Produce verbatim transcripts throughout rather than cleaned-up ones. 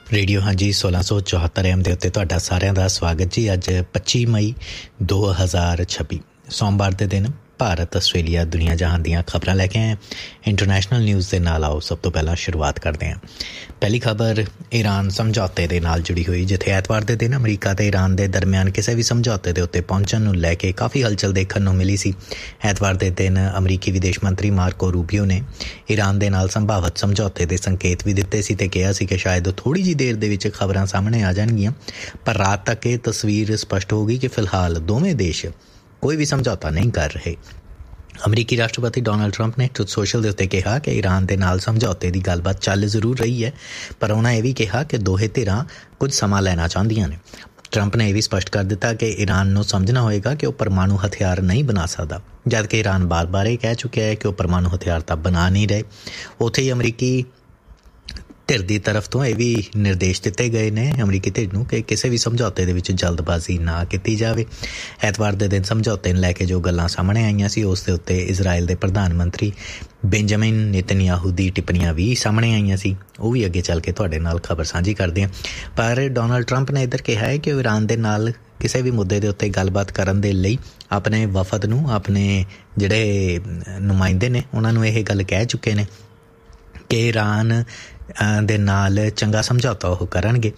Radio ਹਾਂਜੀ सोलह सौ चौहत्तर एम ਦੇ ਉੱਤੇ ਤੁਹਾਡਾ ਸਾਰਿਆਂ ਦਾ ਸਵਾਗਤ ਜੀ। ਅੱਜ पच्चीस ਮਈ दो हज़ार छब्बीस ਸੋਮਵਾਰ ਦੇ ਦਿਨ ਭਾਰਤ ਆਸਟ੍ਰੇਲੀਆ ਦੁਨੀਆ ਜਹਾਨ ਦੀਆਂ ਖਬਰਾਂ ਲੈ ਕੇ ਆਏ ਇੰਟਰਨੈਸ਼ਨਲ ਨਿਊਜ਼ ਦੇ ਨਾਲ। ਆਓ ਸਭ ਤੋਂ ਪਹਿਲਾਂ ਸ਼ੁਰੂਆਤ ਕਰਦੇ ਹਾਂ। ਪਹਿਲੀ ਖਬਰ ਈਰਾਨ ਸਮਝੌਤੇ ਦੇ ਨਾਲ ਜੁੜੀ ਹੋਈ, ਜਿੱਥੇ ਐਤਵਾਰ ਦੇ ਦਿਨ ਅਮਰੀਕਾ ਤੇ ਈਰਾਨ ਦੇ ਦਰਮਿਆਨ ਕਿਸੇ ਵੀ ਸਮਝੌਤੇ ਦੇ ਉੱਤੇ ਪਹੁੰਚਣ ਨੂੰ ਲੈ ਕੇ ਕਾਫੀ ਹਲਚਲ ਦੇਖਣ ਨੂੰ ਮਿਲੀ ਸੀ। ਐਤਵਾਰ ਦੇ ਦਿਨ ਅਮਰੀਕੀ ਵਿਦੇਸ਼ ਮੰਤਰੀ ਮਾਰਕੋ ਰੂਬੀਓ ਨੇ ਈਰਾਨ ਦੇ ਨਾਲ ਸੰਭਾਵਤ ਸਮਝੌਤੇ ਦੇ ਸੰਕੇਤ ਵੀ ਦਿੱਤੇ ਸੀ ਤੇ ਕਿਹਾ ਸੀ ਕਿ ਸ਼ਾਇਦ ਥੋੜ੍ਹੀ ਜਿਹੀ ਦੇਰ ਦੇ ਵਿੱਚ ਖਬਰਾਂ ਸਾਹਮਣੇ ਆ ਜਾਣਗੀਆਂ, ਪਰ ਰਾਤ ਤੱਕ ਇਹ ਤਸਵੀਰ ਸਪਸ਼ਟ ਹੋ ਗਈ ਕਿ ਫਿਲਹਾਲ ਦੋਵੇਂ ਦੇਸ਼ ਕੋਈ ਵੀ ਸਮਝੌਤਾ ਨਹੀਂ ਕਰ ਰਹੇ। ਅਮਰੀਕੀ ਰਾਸ਼ਟਰਪਤੀ ਡੋਨਾਲਡ ਟਰੰਪ ਨੇ ਟਰੂਥ ਸੋਸ਼ਲ ਦੇ ਉੱਤੇ ਕਿਹਾ ਕਿ ਈਰਾਨ ਦੇ ਨਾਲ ਸਮਝੌਤੇ ਦੀ ਗੱਲਬਾਤ ਚੱਲ ਜ਼ਰੂਰ ਰਹੀ ਹੈ, ਪਰ ਉਹਨਾਂ ਇਹ ਵੀ ਕਿਹਾ ਕਿ ਦੋਹੇ ਧਿਰਾਂ ਕੁਝ ਸਮਾਂ ਲੈਣਾ ਚਾਹੁੰਦੀਆਂ ਨੇ। ਟਰੰਪ ਨੇ ਇਹ ਵੀ ਸਪਸ਼ਟ ਕਰ ਦਿੱਤਾ ਕਿ ਈਰਾਨ ਨੂੰ ਸਮਝਣਾ ਹੋਏਗਾ ਕਿ ਉਹ ਪਰਮਾਣੂ ਹਥਿਆਰ ਨਹੀਂ ਬਣਾ ਸਕਦਾ, ਜਦਕਿ ਈਰਾਨ ਬਾਰ-ਬਾਰ ਇਹ ਕਹਿ ਚੁੱਕਿਆ ਹੈ ਕਿ ਉਹ ਪਰਮਾਣੂ ਹਥਿਆਰ ਤਾਂ ਬਣਾ ਨਹੀਂ ਰਹੇ। ਉੱਥੇ ਹੀ ਅਮਰੀਕੀ ਧਿਰ ਦੀ ਤਰਫ ਤੋਂ ਇਹ ਵੀ ਨਿਰਦੇਸ਼ ਦਿੱਤੇ ਗਏ ਨੇ ਅਮਰੀਕੀ ਧਿਰ ਨੂੰ ਕਿ ਕਿਸੇ ਵੀ ਸਮਝੌਤੇ ਦੇ ਵਿੱਚ ਜਲਦਬਾਜ਼ੀ ਨਾ ਕੀਤੀ ਜਾਵੇ। ਐਤਵਾਰ ਦੇ ਦਿਨ ਸਮਝੌਤੇ ਨੂੰ ਲੈ ਕੇ ਜੋ ਗੱਲਾਂ ਸਾਹਮਣੇ ਆਈਆਂ ਸੀ ਉਸ ਦੇ ਉੱਤੇ ਇਜ਼ਰਾਈਲ ਦੇ ਪ੍ਰਧਾਨ ਮੰਤਰੀ ਬੈਂਜਾਮਿਨ ਨੇਤਨਯਾਹੂ ਦੀ ਟਿੱਪਣੀਆਂ ਵੀ ਸਾਹਮਣੇ ਆਈਆਂ ਸੀ, ਉਹ ਵੀ ਅੱਗੇ ਚੱਲ ਕੇ ਤੁਹਾਡੇ ਨਾਲ ਖਬਰ ਸਾਂਝੀ ਕਰਦੇ ਹਾਂ। ਪਰ ਡੋਨਾਲਡ ਟਰੰਪ ਨੇ ਇੱਧਰ ਕਿਹਾ ਹੈ ਕਿ ਉਹ ਈਰਾਨ ਦੇ ਨਾਲ ਕਿਸੇ ਵੀ ਮੁੱਦੇ ਦੇ ਉੱਤੇ ਗੱਲਬਾਤ ਕਰਨ ਦੇ ਲਈ ਆਪਣੇ ਵਫਦ ਨੂੰ, ਆਪਣੇ ਜਿਹੜੇ ਨੁਮਾਇੰਦੇ ਨੇ ਉਹਨਾਂ ਨੂੰ ਇਹ ਗੱਲ ਕਹਿ ਚੁੱਕੇ ਨੇ ਕਿ ਈਰਾਨ ਦੇ ਨਾਲ ਚੰਗਾ ਸਮਝੌਤਾ ਉਹ ਕਰਨਗੇ।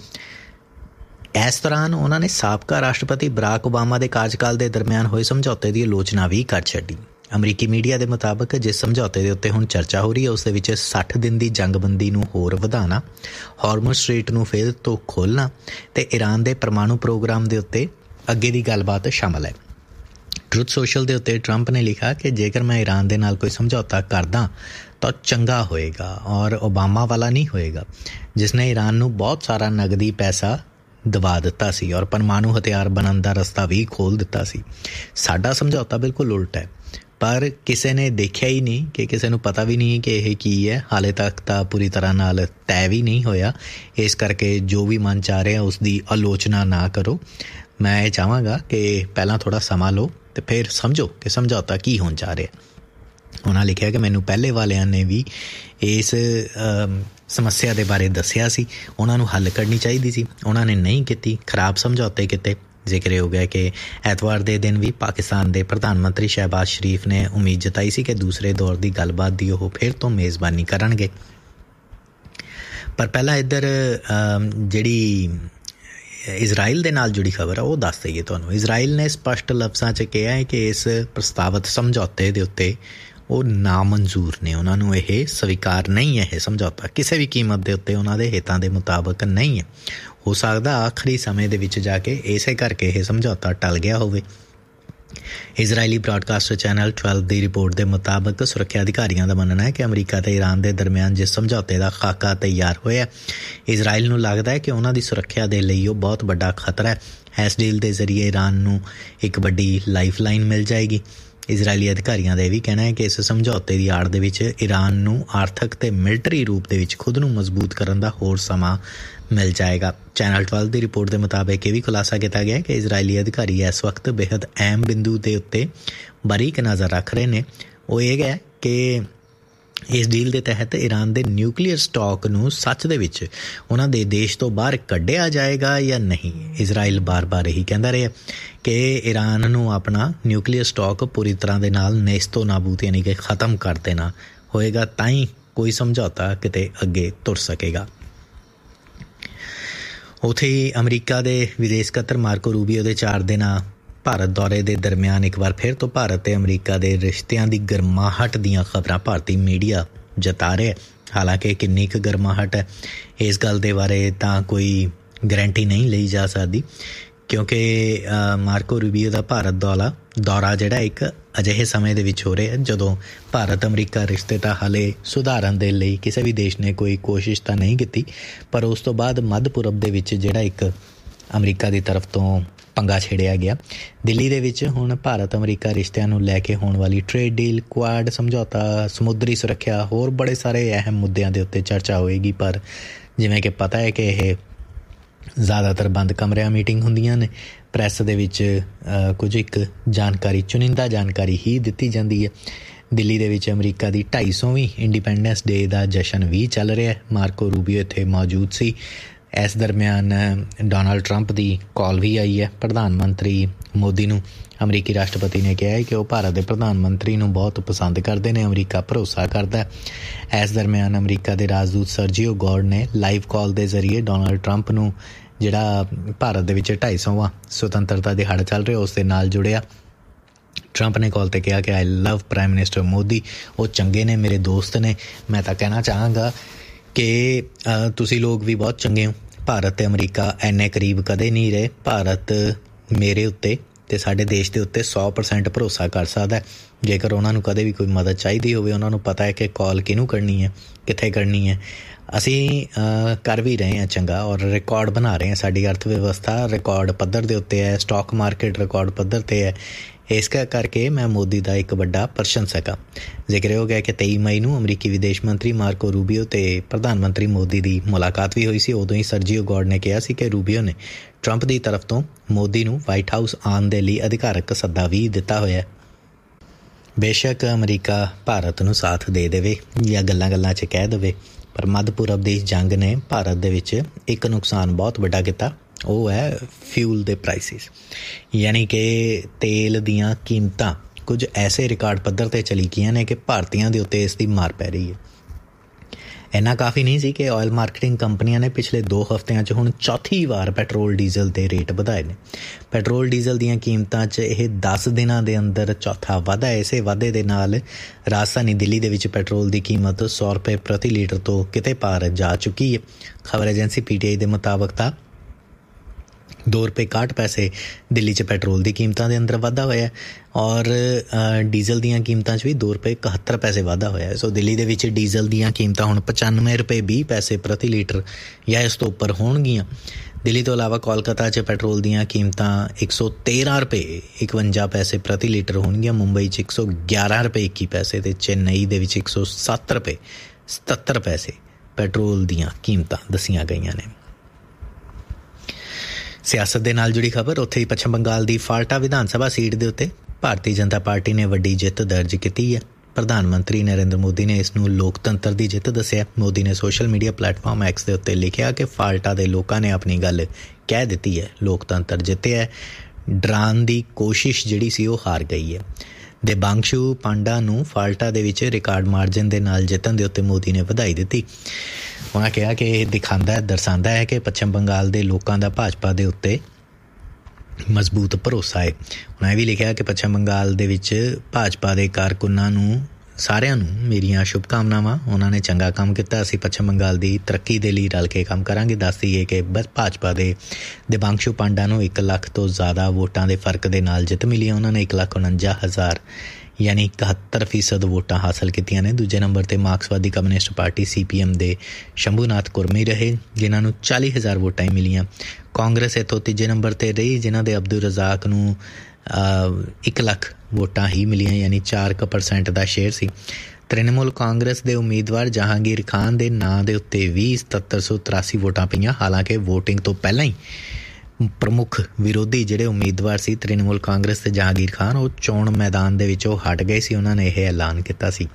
ਇਸ ਦੌਰਾਨ ਉਹਨਾਂ ਨੇ ਸਾਬਕਾ ਰਾਸ਼ਟਰਪਤੀ ਬਰਾਕ ਓਬਾਮਾ ਦੇ ਕਾਰਜਕਾਲ ਦੇ ਦਰਮਿਆਨ ਹੋਏ ਸਮਝੌਤੇ ਦੀ ਆਲੋਚਨਾ ਵੀ ਕਰ ਛੱਡੀ। ਅਮਰੀਕੀ ਮੀਡੀਆ ਦੇ ਮੁਤਾਬਕ ਜਿਸ ਸਮਝੌਤੇ ਦੇ ਉੱਤੇ ਹੁਣ ਚਰਚਾ ਹੋ ਰਹੀ ਹੈ ਉਸ ਦੇ ਵਿੱਚ ਸੱਠ ਦਿਨ ਦੀ ਜੰਗਬੰਦੀ ਨੂੰ ਹੋਰ ਵਧਾਉਣਾ, ਹਾਰਮੁਜ਼ ਸਟ੍ਰੀਟ ਨੂੰ ਫਿਰ ਤੋਂ ਖੋਲ੍ਹਣਾ ਤੇ ਈਰਾਨ ਦੇ ਪਰਮਾਣੂ ਪ੍ਰੋਗਰਾਮ ਦੇ ਉੱਤੇ ਅੱਗੇ ਦੀ ਗੱਲਬਾਤ ਸ਼ਾਮਲ ਹੈ। ਟਰੂਥ ਸੋਸ਼ਲ ਦੇ ਉੱਤੇ ਟਰੰਪ ਨੇ ਲਿਖਿਆ ਕਿ ਜੇਕਰ ਮੈਂ ਈਰਾਨ ਦੇ ਨਾਲ ਕੋਈ ਸਮਝੌਤਾ ਕਰਦਾ ਤਾਂ ਚੰਗਾ ਹੋਏਗਾ ਔਰ ਓਬਾਮਾ ਵਾਲਾ ਨਹੀਂ ਹੋਏਗਾ, ਜਿਸ ਨੇ ਈਰਾਨ ਨੂੰ ਬਹੁਤ ਸਾਰਾ ਨਗਦੀ ਪੈਸਾ ਦਵਾ ਦਿੱਤਾ ਸੀ ਔਰ ਪਰਮਾਣੂ ਹਥਿਆਰ ਬਣਨ ਦਾ ਰਸਤਾ ਵੀ ਖੋਲ੍ਹ ਦਿੱਤਾ ਸੀ। ਸਾਡਾ ਸਮਝੌਤਾ ਬਿਲਕੁਲ ਉਲਟ ਹੈ, ਪਰ ਕਿਸੇ ਨੇ ਦੇਖਿਆ ਹੀ ਨਹੀਂ ਕਿ ਕਿਸੇ ਨੂੰ ਪਤਾ ਵੀ ਨਹੀਂ ਕਿ ਇਹ ਕੀ ਹੈ। ਹਾਲੇ ਤੱਕ ਤਾਂ ਪੂਰੀ ਤਰ੍ਹਾਂ ਨਾਲ ਤੈਅ ਵੀ ਨਹੀਂ ਹੋਇਆ, ਇਸ ਕਰਕੇ ਜੋ ਵੀ ਮਨ ਚਾਹ ਰਿਹਾ ਉਸ ਦੀ ਆਲੋਚਨਾ ਨਾ ਕਰੋ। ਮੈਂ ਇਹ ਚਾਹਾਂਗਾ ਕਿ ਪਹਿਲਾਂ ਥੋੜ੍ਹਾ ਸਮਾਂ ਲਓ ਅਤੇ ਫਿਰ ਸਮਝੋ ਕਿ ਸਮਝੌਤਾ ਕੀ ਹੋਣ ਜਾ ਰਿਹਾ। ਉਹਨਾਂ ਲਿਖਿਆ ਕਿ ਮੈਨੂੰ ਪਹਿਲੇ ਵਾਲਿਆਂ ਨੇ ਵੀ ਇਸ ਸਮੱਸਿਆ ਦੇ ਬਾਰੇ ਦੱਸਿਆ ਸੀ, ਉਹਨਾਂ ਨੂੰ ਹੱਲ ਕਰਨੀ ਚਾਹੀਦੀ ਸੀ, ਉਹਨਾਂ ਨੇ ਨਹੀਂ ਕੀਤੀ, ਖਰਾਬ ਸਮਝੌਤੇ ਕੀਤੇ। ਜ਼ਿਕਰ ਹੋ ਗਿਆ ਕਿ ਐਤਵਾਰ ਦੇ ਦਿਨ ਵੀ ਪਾਕਿਸਤਾਨ ਦੇ ਪ੍ਰਧਾਨ ਮੰਤਰੀ ਸ਼ਹਿਬਾਜ਼ ਸ਼ਰੀਫ ਨੇ ਉਮੀਦ ਜਤਾਈ ਸੀ ਕਿ ਦੂਸਰੇ ਦੌਰ ਦੀ ਗੱਲਬਾਤ ਦੀ ਉਹ ਫਿਰ ਤੋਂ ਮੇਜ਼ਬਾਨੀ ਕਰਨਗੇ। ਪਰ ਪਹਿਲਾਂ ਇੱਧਰ ਜਿਹੜੀ ਇਜ਼ਰਾਈਲ ਦੇ ਨਾਲ ਜੁੜੀ ਖਬਰ ਆ ਉਹ ਦੱਸ ਦਈਏ ਤੁਹਾਨੂੰ। ਇਜ਼ਰਾਈਲ ਨੇ ਸਪਸ਼ਟ ਲਫ਼ਜ਼ਾਂ 'ਚ ਕਿਹਾ ਹੈ ਕਿ ਇਸ ਪ੍ਰਸਤਾਵਿਤ ਸਮਝੌਤੇ ਦੇ ਉੱਤੇ ਉਹ ਨਾਮਨਜ਼ੂਰ ਨੇ, ਉਹਨਾਂ ਨੂੰ ਇਹ ਸਵੀਕਾਰ ਨਹੀਂ ਹੈ। ਇਹ ਸਮਝੌਤਾ ਕਿਸੇ ਵੀ ਕੀਮਤ ਦੇ ਉੱਤੇ ਉਹਨਾਂ ਦੇ ਹਿੱਤਾਂ ਦੇ ਮੁਤਾਬਕ ਨਹੀਂ ਹੈ। ਹੋ ਸਕਦਾ ਆਖਰੀ ਸਮੇਂ ਦੇ ਵਿੱਚ ਜਾ ਕੇ ਇਸੇ ਕਰਕੇ ਇਹ ਸਮਝੌਤਾ ਟਲ ਗਿਆ ਹੋਵੇ। ਇਜ਼ਰਾਈਲੀ ਬ੍ਰਾਡਕਾਸਟਰ ਚੈਨਲ ਬਾਰਾਂ ਦੀ ਰਿਪੋਰਟ ਦੇ ਮੁਤਾਬਕ ਸੁਰੱਖਿਆ ਅਧਿਕਾਰੀਆਂ ਦਾ ਮੰਨਣਾ ਹੈ ਕਿ ਅਮਰੀਕਾ ਅਤੇ ਈਰਾਨ ਦੇ ਦਰਮਿਆਨ ਜਿਸ ਸਮਝੌਤੇ ਦਾ ਖਾਕਾ ਤਿਆਰ ਹੋਇਆ, ਇਜ਼ਰਾਈਲ ਨੂੰ ਲੱਗਦਾ ਹੈ ਕਿ ਉਹਨਾਂ ਦੀ ਸੁਰੱਖਿਆ ਦੇ ਲਈ ਉਹ ਬਹੁਤ ਵੱਡਾ ਖਤਰਾ ਹੈ। ਇਸ ਡੀਲ ਦੇ ਜ਼ਰੀਏ ਈਰਾਨ ਨੂੰ ਇੱਕ ਵੱਡੀ ਲਾਈਫ ਲਾਈਨ ਮਿਲ ਜਾਏਗੀ। ਇਜ਼ਰਾਈਲੀ ਅਧਿਕਾਰੀਆਂ ਦਾ ਇਹ ਵੀ ਕਹਿਣਾ ਹੈ ਕਿ ਇਸ ਸਮਝੌਤੇ ਦੀ ਆੜ ਦੇ ਵਿੱਚ ਈਰਾਨ ਨੂੰ ਆਰਥਿਕ ਅਤੇ ਮਿਲਟਰੀ ਰੂਪ ਦੇ ਵਿੱਚ ਖੁਦ ਨੂੰ ਮਜ਼ਬੂਤ ਕਰਨ ਦਾ ਹੋਰ ਸਮਾਂ ਮਿਲ ਜਾਏਗਾ। ਚੈਨਲ ਬਾਰਾਂ ਦੀ ਰਿਪੋਰਟ ਦੇ ਮੁਤਾਬਕ ਇਹ ਵੀ ਖੁਲਾਸਾ ਕੀਤਾ ਗਿਆ ਕਿ ਇਜ਼ਰਾਈਲੀ ਅਧਿਕਾਰੀ ਇਸ ਵਕਤ ਬੇਹੱਦ ਅਹਿਮ ਬਿੰਦੂ ਦੇ ਉੱਤੇ ਬਾਰੀਕ ਨਜ਼ਰ ਰੱਖ ਰਹੇ ਨੇ। ਉਹ ਇਹ ਹੈ ਕਿ ਇਸ ਡੀਲ ਦੇ ਤਹਿਤ ਈਰਾਨ ਦੇ ਨਿਊਕਲੀਅਰ ਸਟਾਕ ਨੂੰ ਸੱਚ ਦੇ ਵਿੱਚ ਉਹਨਾਂ ਦੇ ਦੇਸ਼ ਤੋਂ ਬਾਹਰ ਕੱਢਿਆ ਜਾਏਗਾ ਜਾਂ ਨਹੀਂ। ਇਜ਼ਰਾਈਲ ਬਾਰ-ਬਾਰ ਇਹੀ ਕਹਿੰਦਾ ਰਿਹਾ ਕਿ ਈਰਾਨ ਨੂੰ ਆਪਣਾ ਨਿਊਕਲੀਅਰ ਸਟਾਕ ਪੂਰੀ ਤਰ੍ਹਾਂ ਦੇ ਨਾਲ ਨੇਸਤੋ ਨਾਬੂਦ ਯਾਨੀ ਕਿ ਖ਼ਤਮ ਕਰ ਦੇਣਾ ਹੋਏਗਾ, ਤਾਂ ਹੀ ਕੋਈ ਸਮਝੌਤਾ ਕਿਤੇ ਅੱਗੇ ਤੁਰ ਸਕੇਗਾ। ਉੱਥੇ ਹੀ ਅਮਰੀਕਾ ਦੇ ਵਿਦੇਸ਼ ਸਕੱਤਰ ਮਾਰਕੋ ਰੂਬੀਓ ਦੇ ਚਾਰ ਦਿਨਾਂ ਭਾਰਤ ਦੌਰੇ ਦੇ ਦਰਮਿਆਨ ਇੱਕ ਵਾਰ ਫਿਰ ਤੋਂ ਭਾਰਤ ਅਤੇ ਅਮਰੀਕਾ ਦੇ ਰਿਸ਼ਤਿਆਂ ਦੀ ਗਰਮਾਹਟ ਦੀਆਂ ਖਬਰਾਂ ਭਾਰਤੀ ਮੀਡੀਆ ਜਤਾ ਰਿਹਾ। ਹਾਲਾਂਕਿ ਕਿੰਨੀ ਕੁ ਗਰਮਾਹਟ ਹੈ ਇਸ ਗੱਲ ਦੇ ਬਾਰੇ ਤਾਂ ਕੋਈ ਗਰੰਟੀ ਨਹੀਂ ਲਈ ਜਾ ਸਕਦੀ, ਕਿਉਂਕਿ ਮਾਰਕੋ ਰੂਬੀਓ ਦਾ ਭਾਰਤ ਦੌਰਾ ਦੌਰਾ ਜਿਹੜਾ ਇੱਕ ਅਜਿਹੇ ਸਮੇਂ ਦੇ ਵਿੱਚ ਹੋ ਰਿਹਾ ਜਦੋਂ ਭਾਰਤ ਅਮਰੀਕਾ ਰਿਸ਼ਤੇ ਤਾਂ ਹਾਲੇ ਸੁਧਾਰਨ ਦੇ ਲਈ ਕਿਸੇ ਵੀ ਦੇਸ਼ ਨੇ ਕੋਈ ਕੋਸ਼ਿਸ਼ ਤਾਂ ਨਹੀਂ ਕੀਤੀ, ਪਰ ਉਸ ਤੋਂ ਬਾਅਦ ਮੱਧ ਪੂਰਬ ਦੇ ਵਿੱਚ ਜਿਹੜਾ ਇੱਕ ਅਮਰੀਕਾ ਦੀ ਤਰਫ ਤੋਂ ਪੰਗਾ ਛੇੜਿਆ ਗਿਆ। ਦਿੱਲੀ ਦੇ ਵਿੱਚ ਹੁਣ ਭਾਰਤ ਅਮਰੀਕਾ ਰਿਸ਼ਤਿਆਂ ਨੂੰ ਲੈ ਕੇ ਹੋਣ ਵਾਲੀ ਟ੍ਰੇਡ ਡੀਲ, ਕੁਆਡ ਸਮਝੌਤਾ, ਸਮੁੰਦਰੀ ਸੁਰੱਖਿਆ, ਹੋਰ ਬੜੇ ਸਾਰੇ ਅਹਿਮ ਮੁੱਦਿਆਂ ਦੇ ਉੱਤੇ ਚਰਚਾ ਹੋਏਗੀ। ਪਰ ਜਿਵੇਂ ਕਿ ਪਤਾ ਹੈ ਕਿ ਇਹ ਜ਼ਿਆਦਾਤਰ ਬੰਦ ਕਮਰਿਆਂ ਮੀਟਿੰਗ ਹੁੰਦੀਆਂ ਨੇ, ਪ੍ਰੈਸ ਦੇ ਵਿੱਚ ਕੁਝ ਇੱਕ ਜਾਣਕਾਰੀ, ਚੁਣਿੰਦਾ ਜਾਣਕਾਰੀ ਹੀ ਦਿੱਤੀ ਜਾਂਦੀ ਹੈ। ਦਿੱਲੀ ਦੇ ਵਿੱਚ ਅਮਰੀਕਾ ਦੀ ਢਾਈ ਸੌਵੀਂ ਇੰਡੀਪੈਂਡੈਂਸ ਡੇ ਦਾ ਜਸ਼ਨ ਵੀ ਚੱਲ ਰਿਹਾ। ਮਾਰਕੋ ਰੂਬੀਓ ਇੱਥੇ ਮੌਜੂਦ ਸੀ ਇਸ ਦਰਮਿਆਨ ਡੋਨਾਲਡ ਟਰੰਪ ਦੀ ਕਾਲ ਵੀ ਆਈ ਹੈ। ਪ੍ਰਧਾਨ ਮੰਤਰੀ ਮੋਦੀ ਨੂੰ ਅਮਰੀਕੀ ਰਾਸ਼ਟਰਪਤੀ ਨੇ ਕਿਹਾ ਹੈ ਕਿ ਉਹ ਭਾਰਤ ਦੇ ਪ੍ਰਧਾਨ ਮੰਤਰੀ ਨੂੰ ਬਹੁਤ ਪਸੰਦ ਕਰਦੇ ਨੇ, ਅਮਰੀਕਾ ਭਰੋਸਾ ਕਰਦਾ। ਇਸ ਦਰਮਿਆਨ ਅਮਰੀਕਾ ਦੇ ਰਾਜਦੂਤ ਸਰਜੀਓ ਗੌਰਡ ਨੇ ਲਾਈਵ ਕਾਲ ਦੇ ਜ਼ਰੀਏ ਡੋਨਾਲਡ ਟਰੰਪ ਨੂੰ ਜਿਹੜਾ ਭਾਰਤ ਦੇ ਵਿੱਚ ਢਾਈ ਸੌਵਾਂ ਸੁਤੰਤਰਤਾ ਦਿਹਾੜਾ ਚੱਲ ਰਿਹਾ ਉਸ ਦੇ ਨਾਲ ਜੁੜਿਆ। ਟਰੰਪ ਨੇ ਕਾਲ 'ਤੇ ਕਿਹਾ ਕਿ ਆਈ ਲਵ ਪ੍ਰਾਈਮ ਮਿਨਿਸਟਰ ਮੋਦੀ, ਉਹ ਚੰਗੇ ਨੇ, ਮੇਰੇ ਦੋਸਤ ਨੇ। ਮੈਂ ਤਾਂ ਕਹਿਣਾ ਚਾਹਾਂਗਾ ਕਿ ਤੁਸੀਂ ਲੋਕ ਵੀ ਬਹੁਤ ਚੰਗੇ ਹੋ। ਭਾਰਤ ਅਤੇ ਅਮਰੀਕਾ ਇੰਨੇ ਕਰੀਬ ਕਦੇ ਨਹੀਂ ਰਹੇ। ਭਾਰਤ ਮੇਰੇ ਉੱਤੇ ਅਤੇ ਸਾਡੇ ਦੇਸ਼ ਦੇ ਉੱਤੇ ਸੌ ਪਰਸੈਂਟ ਭਰੋਸਾ ਕਰ ਸਕਦਾ। ਜੇਕਰ ਉਹਨਾਂ ਨੂੰ ਕਦੇ ਵੀ ਕੋਈ ਮਦਦ ਚਾਹੀਦੀ ਹੋਵੇ, ਉਹਨਾਂ ਨੂੰ ਪਤਾ ਹੈ ਕਿ ਕਾਲ ਕਿਹਨੂੰ ਕਰਨੀ ਹੈ, ਕਿੱਥੇ ਕਰਨੀ ਹੈ। ਅਸੀਂ ਕਰ ਵੀ ਰਹੇ ਹਾਂ ਚੰਗਾ, ਔਰ ਰਿਕਾਰਡ ਬਣਾ ਰਹੇ ਹਾਂ। ਸਾਡੀ ਅਰਥ ਵਿਵਸਥਾ ਰਿਕਾਰਡ ਪੱਧਰ ਦੇ ਉੱਤੇ ਹੈ, ਸਟਾਕ ਮਾਰਕੀਟ ਰਿਕਾਰਡ ਪੱਧਰ 'ਤੇ ਹੈ। ਇਸ ਕਰਕੇ ਮੈਂ ਮੋਦੀ ਦਾ ਇੱਕ ਵੱਡਾ ਪ੍ਰਸ਼ੰਸਕ ਹਾਂ। ਜ਼ਿਕਰ ਹੋ ਗਿਆ ਕਿ ਤੇਈ ਮਈ ਨੂੰ ਅਮਰੀਕੀ ਵਿਦੇਸ਼ ਮੰਤਰੀ ਮਾਰਕੋ ਰੂਬੀਓ ਅਤੇ ਪ੍ਰਧਾਨ ਮੰਤਰੀ ਮੋਦੀ ਦੀ ਮੁਲਾਕਾਤ ਵੀ ਹੋਈ ਸੀ। ਉਦੋਂ ਹੀ ਸਰਜੀਓ ਗੌਰਡ ਨੇ ਕਿਹਾ ਸੀ ਕਿ ਰੂਬੀਓ ਨੇ ਟਰੰਪ ਦੀ ਤਰਫ ਤੋਂ ਮੋਦੀ ਨੂੰ ਵਾਈਟ ਹਾਊਸ ਆਉਣ ਦੇ ਲਈ ਅਧਿਕਾਰਕ ਸੱਦਾ ਵੀ ਦਿੱਤਾ ਹੋਇਆ। ਬੇਸ਼ੱਕ ਅਮਰੀਕਾ ਭਾਰਤ ਨੂੰ ਸਾਥ ਦੇ ਦੇਵੇ ਜਾਂ ਗੱਲਾਂ ਗੱਲਾਂ 'ਚ ਕਹਿ ਦੇਵੇ, ਪਰ ਮੱਧ ਪੂਰਬ ਦੀ ਜੰਗ ਨੇ ਭਾਰਤ ਦੇ ਵਿੱਚ ਇੱਕ ਨੁਕਸਾਨ ਬਹੁਤ ਵੱਡਾ ਕੀਤਾ। ਉਹ ਹੈ ਫਿਊਲ ਦੇ ਪ੍ਰਾਈਸਿਸ, ਯਾਨੀ ਕਿ ਤੇਲ ਦੀਆਂ ਕੀਮਤਾਂ ਕੁਝ ਐਸੇ ਰਿਕਾਰਡ ਪੱਧਰ 'ਤੇ ਚਲੀ ਗਈਆਂ ਨੇ ਕਿ ਭਾਰਤੀਆਂ ਦੇ ਉੱਤੇ ਇਸ ਦੀ ਮਾਰ ਪੈ ਰਹੀ ਹੈ। ਇੰਨਾ ਕਾਫੀ ਨਹੀਂ ਸੀ ਕਿ ਆਇਲ ਮਾਰਕੀਟਿੰਗ ਕੰਪਨੀਆਂ ਨੇ ਪਿਛਲੇ ਦੋ ਹਫ਼ਤਿਆਂ 'ਚ ਹੁਣ ਚੌਥੀ ਵਾਰ ਪੈਟਰੋਲ ਡੀਜ਼ਲ ਦੇ ਰੇਟ ਵਧਾਏ ਨੇ। ਪੈਟਰੋਲ ਡੀਜ਼ਲ ਦੀਆਂ ਕੀਮਤਾਂ 'ਚ ਇਹ ਦਸ ਦਿਨਾਂ ਦੇ ਅੰਦਰ ਚੌਥਾ ਵਾਧਾ। ਇਸੇ ਵਾਧੇ ਦੇ ਨਾਲ ਰਾਜਧਾਨੀ ਦਿੱਲੀ ਦੇ ਵਿੱਚ ਪੈਟਰੋਲ ਦੀ ਕੀਮਤ ਸੌ ਰੁਪਏ ਪ੍ਰਤੀ ਲੀਟਰ ਤੋਂ ਕਿਤੇ ਪਾਰ ਜਾ ਚੁੱਕੀ ਹੈ। ਖਬਰ ਏਜੰਸੀ ਪੀ ਟੀ ਆਈ ਦੇ ਮੁਤਾਬਕ ਤਾਂ ਦੋ ਰੁਪਏ ਇਕਾਹਠ ਪੈਸੇ ਦਿੱਲੀ 'ਚ ਪੈਟਰੋਲ ਦੀ ਕੀਮਤਾਂ ਦੇ ਅੰਦਰ ਵਾਧਾ ਹੋਇਆ, ਔਰ ਡੀਜ਼ਲ ਦੀਆਂ ਕੀਮਤਾਂ 'ਚ ਵੀ ਦੋ ਰੁਪਏ ਇਕਹੱਤਰ ਪੈਸੇ ਵਾਧਾ ਹੋਇਆ। ਸੋ ਦਿੱਲੀ ਦੇ ਵਿੱਚ ਡੀਜ਼ਲ ਦੀਆਂ ਕੀਮਤਾਂ ਹੁਣ ਪਚਾਨਵੇਂ ਰੁਪਏ ਵੀਹ ਪੈਸੇ ਪ੍ਰਤੀ ਲੀਟਰ ਜਾਂ ਇਸ ਤੋਂ ਉੱਪਰ ਹੋਣਗੀਆਂ। ਦਿੱਲੀ ਤੋਂ ਇਲਾਵਾ ਕੋਲਕਾਤਾ 'ਚ ਪੈਟਰੋਲ ਦੀਆਂ ਕੀਮਤਾਂ ਇੱਕ ਸੌ ਤੇਰ੍ਹਾਂ ਰੁਪਏ ਇਕਵੰਜਾ ਪੈਸੇ ਪ੍ਰਤੀ ਲੀਟਰ ਹੋਣਗੀਆਂ। ਮੁੰਬਈ 'ਚ ਇੱਕ ਸੌ ਗਿਆਰਾਂ ਰੁਪਏ ਇੱਕੀ ਪੈਸੇ ਅਤੇ ਚੇਨਈ ਦੇ ਵਿੱਚ ਇੱਕ ਸੌ ਸੱਤ ਰੁਪਏ ਸਤੱਤਰ ਪੈਸੇ ਪੈਟਰੋਲ ਦੀਆਂ ਕੀਮਤਾਂ ਦੱਸੀਆਂ ਗਈਆਂ ਨੇ। ਸਿਆਸਤ ਦੇ ਨਾਲ ਜੁੜੀ ਖਬਰ, ਉੱਥੇ ਹੀ ਪੱਛਮ ਬੰਗਾਲ ਦੀ ਫਾਲਟਾ ਵਿਧਾਨ ਸਭਾ ਸੀਟ ਦੇ ਉੱਤੇ ਭਾਰਤੀ ਜਨਤਾ ਪਾਰਟੀ ਨੇ ਵੱਡੀ ਜਿੱਤ ਦਰਜ ਕੀਤੀ ਹੈ। ਪ੍ਰਧਾਨ ਮੰਤਰੀ ਨਰਿੰਦਰ ਮੋਦੀ ਨੇ ਇਸ ਨੂੰ ਲੋਕਤੰਤਰ ਦੀ ਜਿੱਤ ਦੱਸਿਆ। ਮੋਦੀ ਨੇ ਸੋਸ਼ਲ ਮੀਡੀਆ ਪਲੇਟਫਾਰਮ ਐਕਸ ਦੇ ਉੱਤੇ ਲਿਖਿਆ ਕਿ ਫਾਲਟਾ ਦੇ ਲੋਕਾਂ ਨੇ ਆਪਣੀ ਗੱਲ ਕਹਿ ਦਿੱਤੀ ਹੈ, ਲੋਕਤੰਤਰ ਜਿੱਤਿਆ। ਡਰਾਉਣ ਦੀ ਕੋਸ਼ਿਸ਼ ਜਿਹੜੀ ਸੀ ਉਹ ਹਾਰ ਗਈ ਹੈ। ਦੇਬਾਂਸ਼ੂ ਪਾਂਡਾ ਨੂੰ ਫਾਲਟਾ ਦੇ ਵਿੱਚ ਰਿਕਾਰਡ ਮਾਰਜਨ ਦੇ ਨਾਲ ਜਿੱਤਣ ਦੇ ਉੱਤੇ ਮੋਦੀ ਨੇ ਵਧਾਈ ਦਿੱਤੀ। ਉਹਨਾਂ ਕਿਹਾ ਕਿ ਇਹ ਦਿਖਾਉਂਦਾ ਦਰਸਾਉਂਦਾ ਹੈ ਕਿ ਪੱਛਮ ਬੰਗਾਲ ਦੇ ਲੋਕਾਂ ਦਾ ਭਾਜਪਾ ਦੇ ਉੱਤੇ ਮਜ਼ਬੂਤ ਭਰੋਸਾ ਹੈ। ਉਹਨਾਂ ਇਹ ਵੀ ਲਿਖਿਆ ਕਿ ਪੱਛਮ ਬੰਗਾਲ ਦੇ ਵਿੱਚ ਭਾਜਪਾ ਦੇ ਕਾਰਕੁਨਾਂ ਨੂੰ ਸਾਰਿਆਂ ਨੂੰ ਮੇਰੀਆਂ ਸ਼ੁਭਕਾਮਨਾਵਾਂ, ਉਹਨਾਂ ਨੇ ਚੰਗਾ ਕੰਮ ਕੀਤਾ। ਅਸੀਂ ਪੱਛਮ ਬੰਗਾਲ ਦੀ ਤਰੱਕੀ ਦੇ ਲਈ ਰਲ ਕੇ ਕੰਮ ਕਰਾਂਗੇ। ਦੱਸ ਦਈਏ ਕਿ ਬਸ ਭਾਜਪਾ ਦੇ ਦੇਬਾਂਸ਼ੂ ਪਾਂਡਾ ਨੂੰ ਇੱਕ ਲੱਖ ਤੋਂ ਜ਼ਿਆਦਾ ਵੋਟਾਂ ਦੇ ਫਰਕ ਦੇ ਨਾਲ ਜਿੱਤ ਮਿਲੀ। ਉਹਨਾਂ ਨੇ ਇੱਕ ਲੱਖ ਉਣੰਜਾ ਹਜ਼ਾਰ ਯਾਨੀ ਇਕਹੱਤਰ ਫੀਸਦ ਵੋਟਾਂ ਹਾਸਲ ਕੀਤੀਆਂ ਨੇ। ਦੂਜੇ ਨੰਬਰ 'ਤੇ ਮਾਰਕਸਵਾਦੀ ਕਮਿਊਨਿਸਟ ਪਾਰਟੀ ਸੀ ਪੀ ਐਮ ਦੇ ਸ਼ੰਭੂਨਾਥ ਕੁਰਮੀ ਰਹੇ, ਜਿਨ੍ਹਾਂ ਨੂੰ ਚਾਲੀ ਹਜ਼ਾਰ ਵੋਟਾਂ ਹੀ ਮਿਲੀਆਂ। ਕਾਂਗਰਸ ਇੱਥੋਂ ਤੀਜੇ ਨੰਬਰ 'ਤੇ ਰਹੀ, ਜਿਨ੍ਹਾਂ ਦੇ ਅਬਦੁਲ ਰਜ਼ਾਕ ਨੂੰ ਇੱਕ ਲੱਖ ਵੋਟਾਂ ਹੀ ਮਿਲੀਆਂ, ਯਾਨੀ ਚਾਰ ਕੁ ਪਰਸੈਂਟ ਦਾ ਸ਼ੇਅਰ ਸੀ। ਤ੍ਰਿਣਮੂਲ ਕਾਂਗਰਸ ਦੇ ਉਮੀਦਵਾਰ ਜਹਾਂਗੀਰ ਖਾਨ ਦੇ ਨਾਂ ਦੇ ਉੱਤੇ ਵੀ ਸਤੱਤਰ ਸੌ ਤਰਾਸੀ ਵੋਟਾਂ ਪਈਆਂ। ਹਾਲਾਂਕਿ ਵੋਟਿੰਗ ਤੋਂ ਪਹਿਲਾਂ ਹੀ ਪ੍ਰਮੁੱਖ ਵਿਰੋਧੀ ਜਿਹੜੇ ਉਮੀਦਵਾਰ ਸੀ ਤ੍ਰਿਣਮੂਲ ਕਾਂਗਰਸ ਤੇ ਜਹਾਂਗੀਰ ਖਾਨ, ਉਹ ਚੋਣ ਮੈਦਾਨ ਦੇ ਵਿੱਚੋਂ ਹਟ ਗਏ ਸੀ। ਉਹਨਾਂ ਨੇ ਇਹ ਐਲਾਨ ਕੀਤਾ ਸੀ।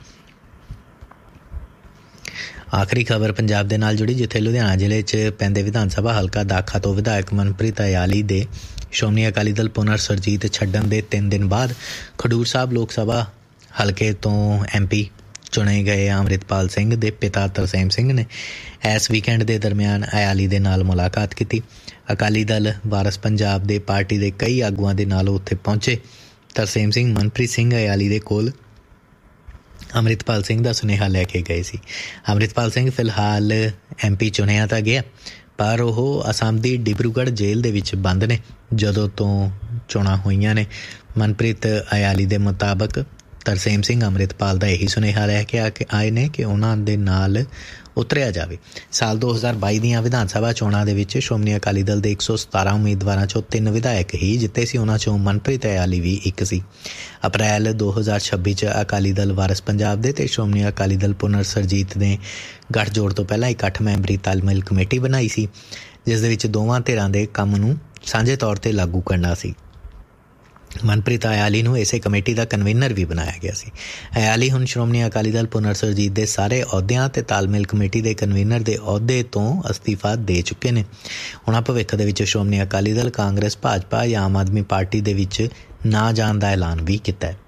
ਆਖਰੀ ਖਬਰ ਪੰਜਾਬ ਦੇ ਨਾਲ ਜੁੜੀ, ਜਿੱਥੇ ਲੁਧਿਆਣਾ ਜ਼ਿਲ੍ਹੇ 'ਚ ਪੈਂਦੇ ਵਿਧਾਨ ਸਭਾ ਹਲਕਾ ਦਾਖਾ ਤੋਂ ਵਿਧਾਇਕ ਮਨਪ੍ਰੀਤ ਅਯਾਲੀ ਦੇ ਸ਼੍ਰੋਮਣੀ ਅਕਾਲੀ ਦਲ ਪੁਨਰ ਸਰਜੀਤ ਛੱਡਣ ਦੇ ਤਿੰਨ ਦਿਨ ਬਾਅਦ ਖਡੂਰ ਸਾਹਿਬ ਲੋਕ ਸਭਾ ਹਲਕੇ ਤੋਂ ਐਮ ਪੀ ਚੁਣੇ ਗਏ ਅੰਮ੍ਰਿਤਪਾਲ ਸਿੰਘ ਦੇ ਪਿਤਾ ਤਰਸੇਮ ਸਿੰਘ ਨੇ ਇਸ ਵੀਕਐਂਡ ਦੇ ਦਰਮਿਆਨ ਅਯਾਲੀ ਦੇ ਨਾਲ ਮੁਲਾਕਾਤ ਕੀਤੀ। ਅਕਾਲੀ ਦਲ ਵਾਰਸ ਪੰਜਾਬ ਦੇ ਪਾਰਟੀ ਦੇ ਕਈ ਆਗੂਆਂ ਦੇ ਨਾਲ ਉੱਥੇ ਪਹੁੰਚੇ। ਤਰਸੇਮ ਸਿੰਘ ਮਨਪ੍ਰੀਤ ਸਿੰਘ ਅਯਾਲੀ ਦੇ ਕੋਲ ਅੰਮ੍ਰਿਤਪਾਲ ਸਿੰਘ ਦਾ ਸੁਨੇਹਾ ਲੈ ਕੇ ਗਏ ਸੀ। ਅੰਮ੍ਰਿਤਪਾਲ ਸਿੰਘ ਫਿਲਹਾਲ ਐਮ ਪੀ ਚੁਣਿਆ ਤਾਂ ਗਿਆ, ਪਰ ਉਹ ਅਸਾਮ ਦੀ ਡਿਬਰੂਗੜ੍ਹ ਜੇਲ੍ਹ ਦੇ ਵਿੱਚ ਬੰਦ ਨੇ ਜਦੋਂ ਤੋਂ ਚੋਣਾਂ ਹੋਈਆਂ ਨੇ। ਮਨਪ੍ਰੀਤ ਅਯਾਲੀ ਦੇ ਮੁਤਾਬਕ ਤਰਸੇਮ ਸਿੰਘ ਅੰਮ੍ਰਿਤਪਾਲ ਦਾ ਇਹੀ ਸੁਨੇਹਾ ਲੈ ਕੇ ਆ ਕੇ ਆਏ ਨੇ ਕਿ ਉਹਨਾਂ ਦੇ ਨਾਲ ਉਤਰਿਆ ਜਾਵੇ। ਸਾਲ ਦੋ ਹਜ਼ਾਰ ਬਾਈ ਦੀਆਂ ਵਿਧਾਨ ਸਭਾ ਚੋਣਾਂ ਦੇ ਵਿੱਚ ਸ਼੍ਰੋਮਣੀ ਅਕਾਲੀ ਦਲ ਦੇ ਇੱਕ ਸੌ ਸਤਾਰਾਂ ਉਮੀਦਵਾਰਾਂ 'ਚੋਂ ਤਿੰਨ ਵਿਧਾਇਕ ਹੀ ਜਿੱਤੇ ਸੀ। ਉਹਨਾਂ 'ਚੋਂ ਮਨਪ੍ਰੀਤ ਅਯਾਲੀ ਵੀ ਇੱਕ ਸੀ। ਅਪ੍ਰੈਲ ਦੋ ਹਜ਼ਾਰ ਛੱਬੀ 'ਚ ਅਕਾਲੀ ਦਲ ਵਾਰਸ ਪੰਜਾਬ ਦੇ ਅਤੇ ਸ਼੍ਰੋਮਣੀ ਅਕਾਲੀ ਦਲ ਪੁਨਰ ਸਰਜੀਤ ਨੇ ਗੱਠਜੋੜ ਤੋਂ ਪਹਿਲਾਂ ਇੱਕ ਅੱਠ ਮੈਂਬਰੀ ਤਾਲਮੇਲ ਕਮੇਟੀ ਬਣਾਈ ਸੀ, ਜਿਸ ਦੇ ਵਿੱਚ ਦੋਵਾਂ ਧਿਰਾਂ ਦੇ ਕੰਮ ਨੂੰ ਸਾਂਝੇ ਤੌਰ 'ਤੇ ਲਾਗੂ ਕਰਨਾ ਸੀ। ਮਨਪ੍ਰੀਤ ਅਯਾਲੀ ਨੂੰ ਇਸੇ ਕਮੇਟੀ ਦਾ ਕਨਵੀਨਰ ਵੀ ਬਣਾਇਆ ਗਿਆ ਸੀ। ਅਯਾਲੀ ਹੁਣ ਸ਼੍ਰੋਮਣੀ ਅਕਾਲੀ ਦਲ ਪੁਨਰ ਸੁਰਜੀਤ ਦੇ ਸਾਰੇ ਅਹੁਦਿਆਂ ਅਤੇ ਤਾਲਮੇਲ ਕਮੇਟੀ ਦੇ ਕਨਵੀਨਰ ਦੇ ਅਹੁਦੇ ਤੋਂ ਅਸਤੀਫਾ ਦੇ ਚੁੱਕੇ ਨੇ। ਉਹਨਾਂ ਭਵਿੱਖ ਦੇ ਵਿੱਚ ਸ਼੍ਰੋਮਣੀ ਅਕਾਲੀ ਦਲ, ਕਾਂਗਰਸ, ਭਾਜਪਾ ਜਾਂ ਆਮ ਆਦਮੀ ਪਾਰਟੀ ਦੇ ਵਿੱਚ ਨਾ ਜਾਣ ਦਾ ਐਲਾਨ ਵੀ ਕੀਤਾ ਹੈ।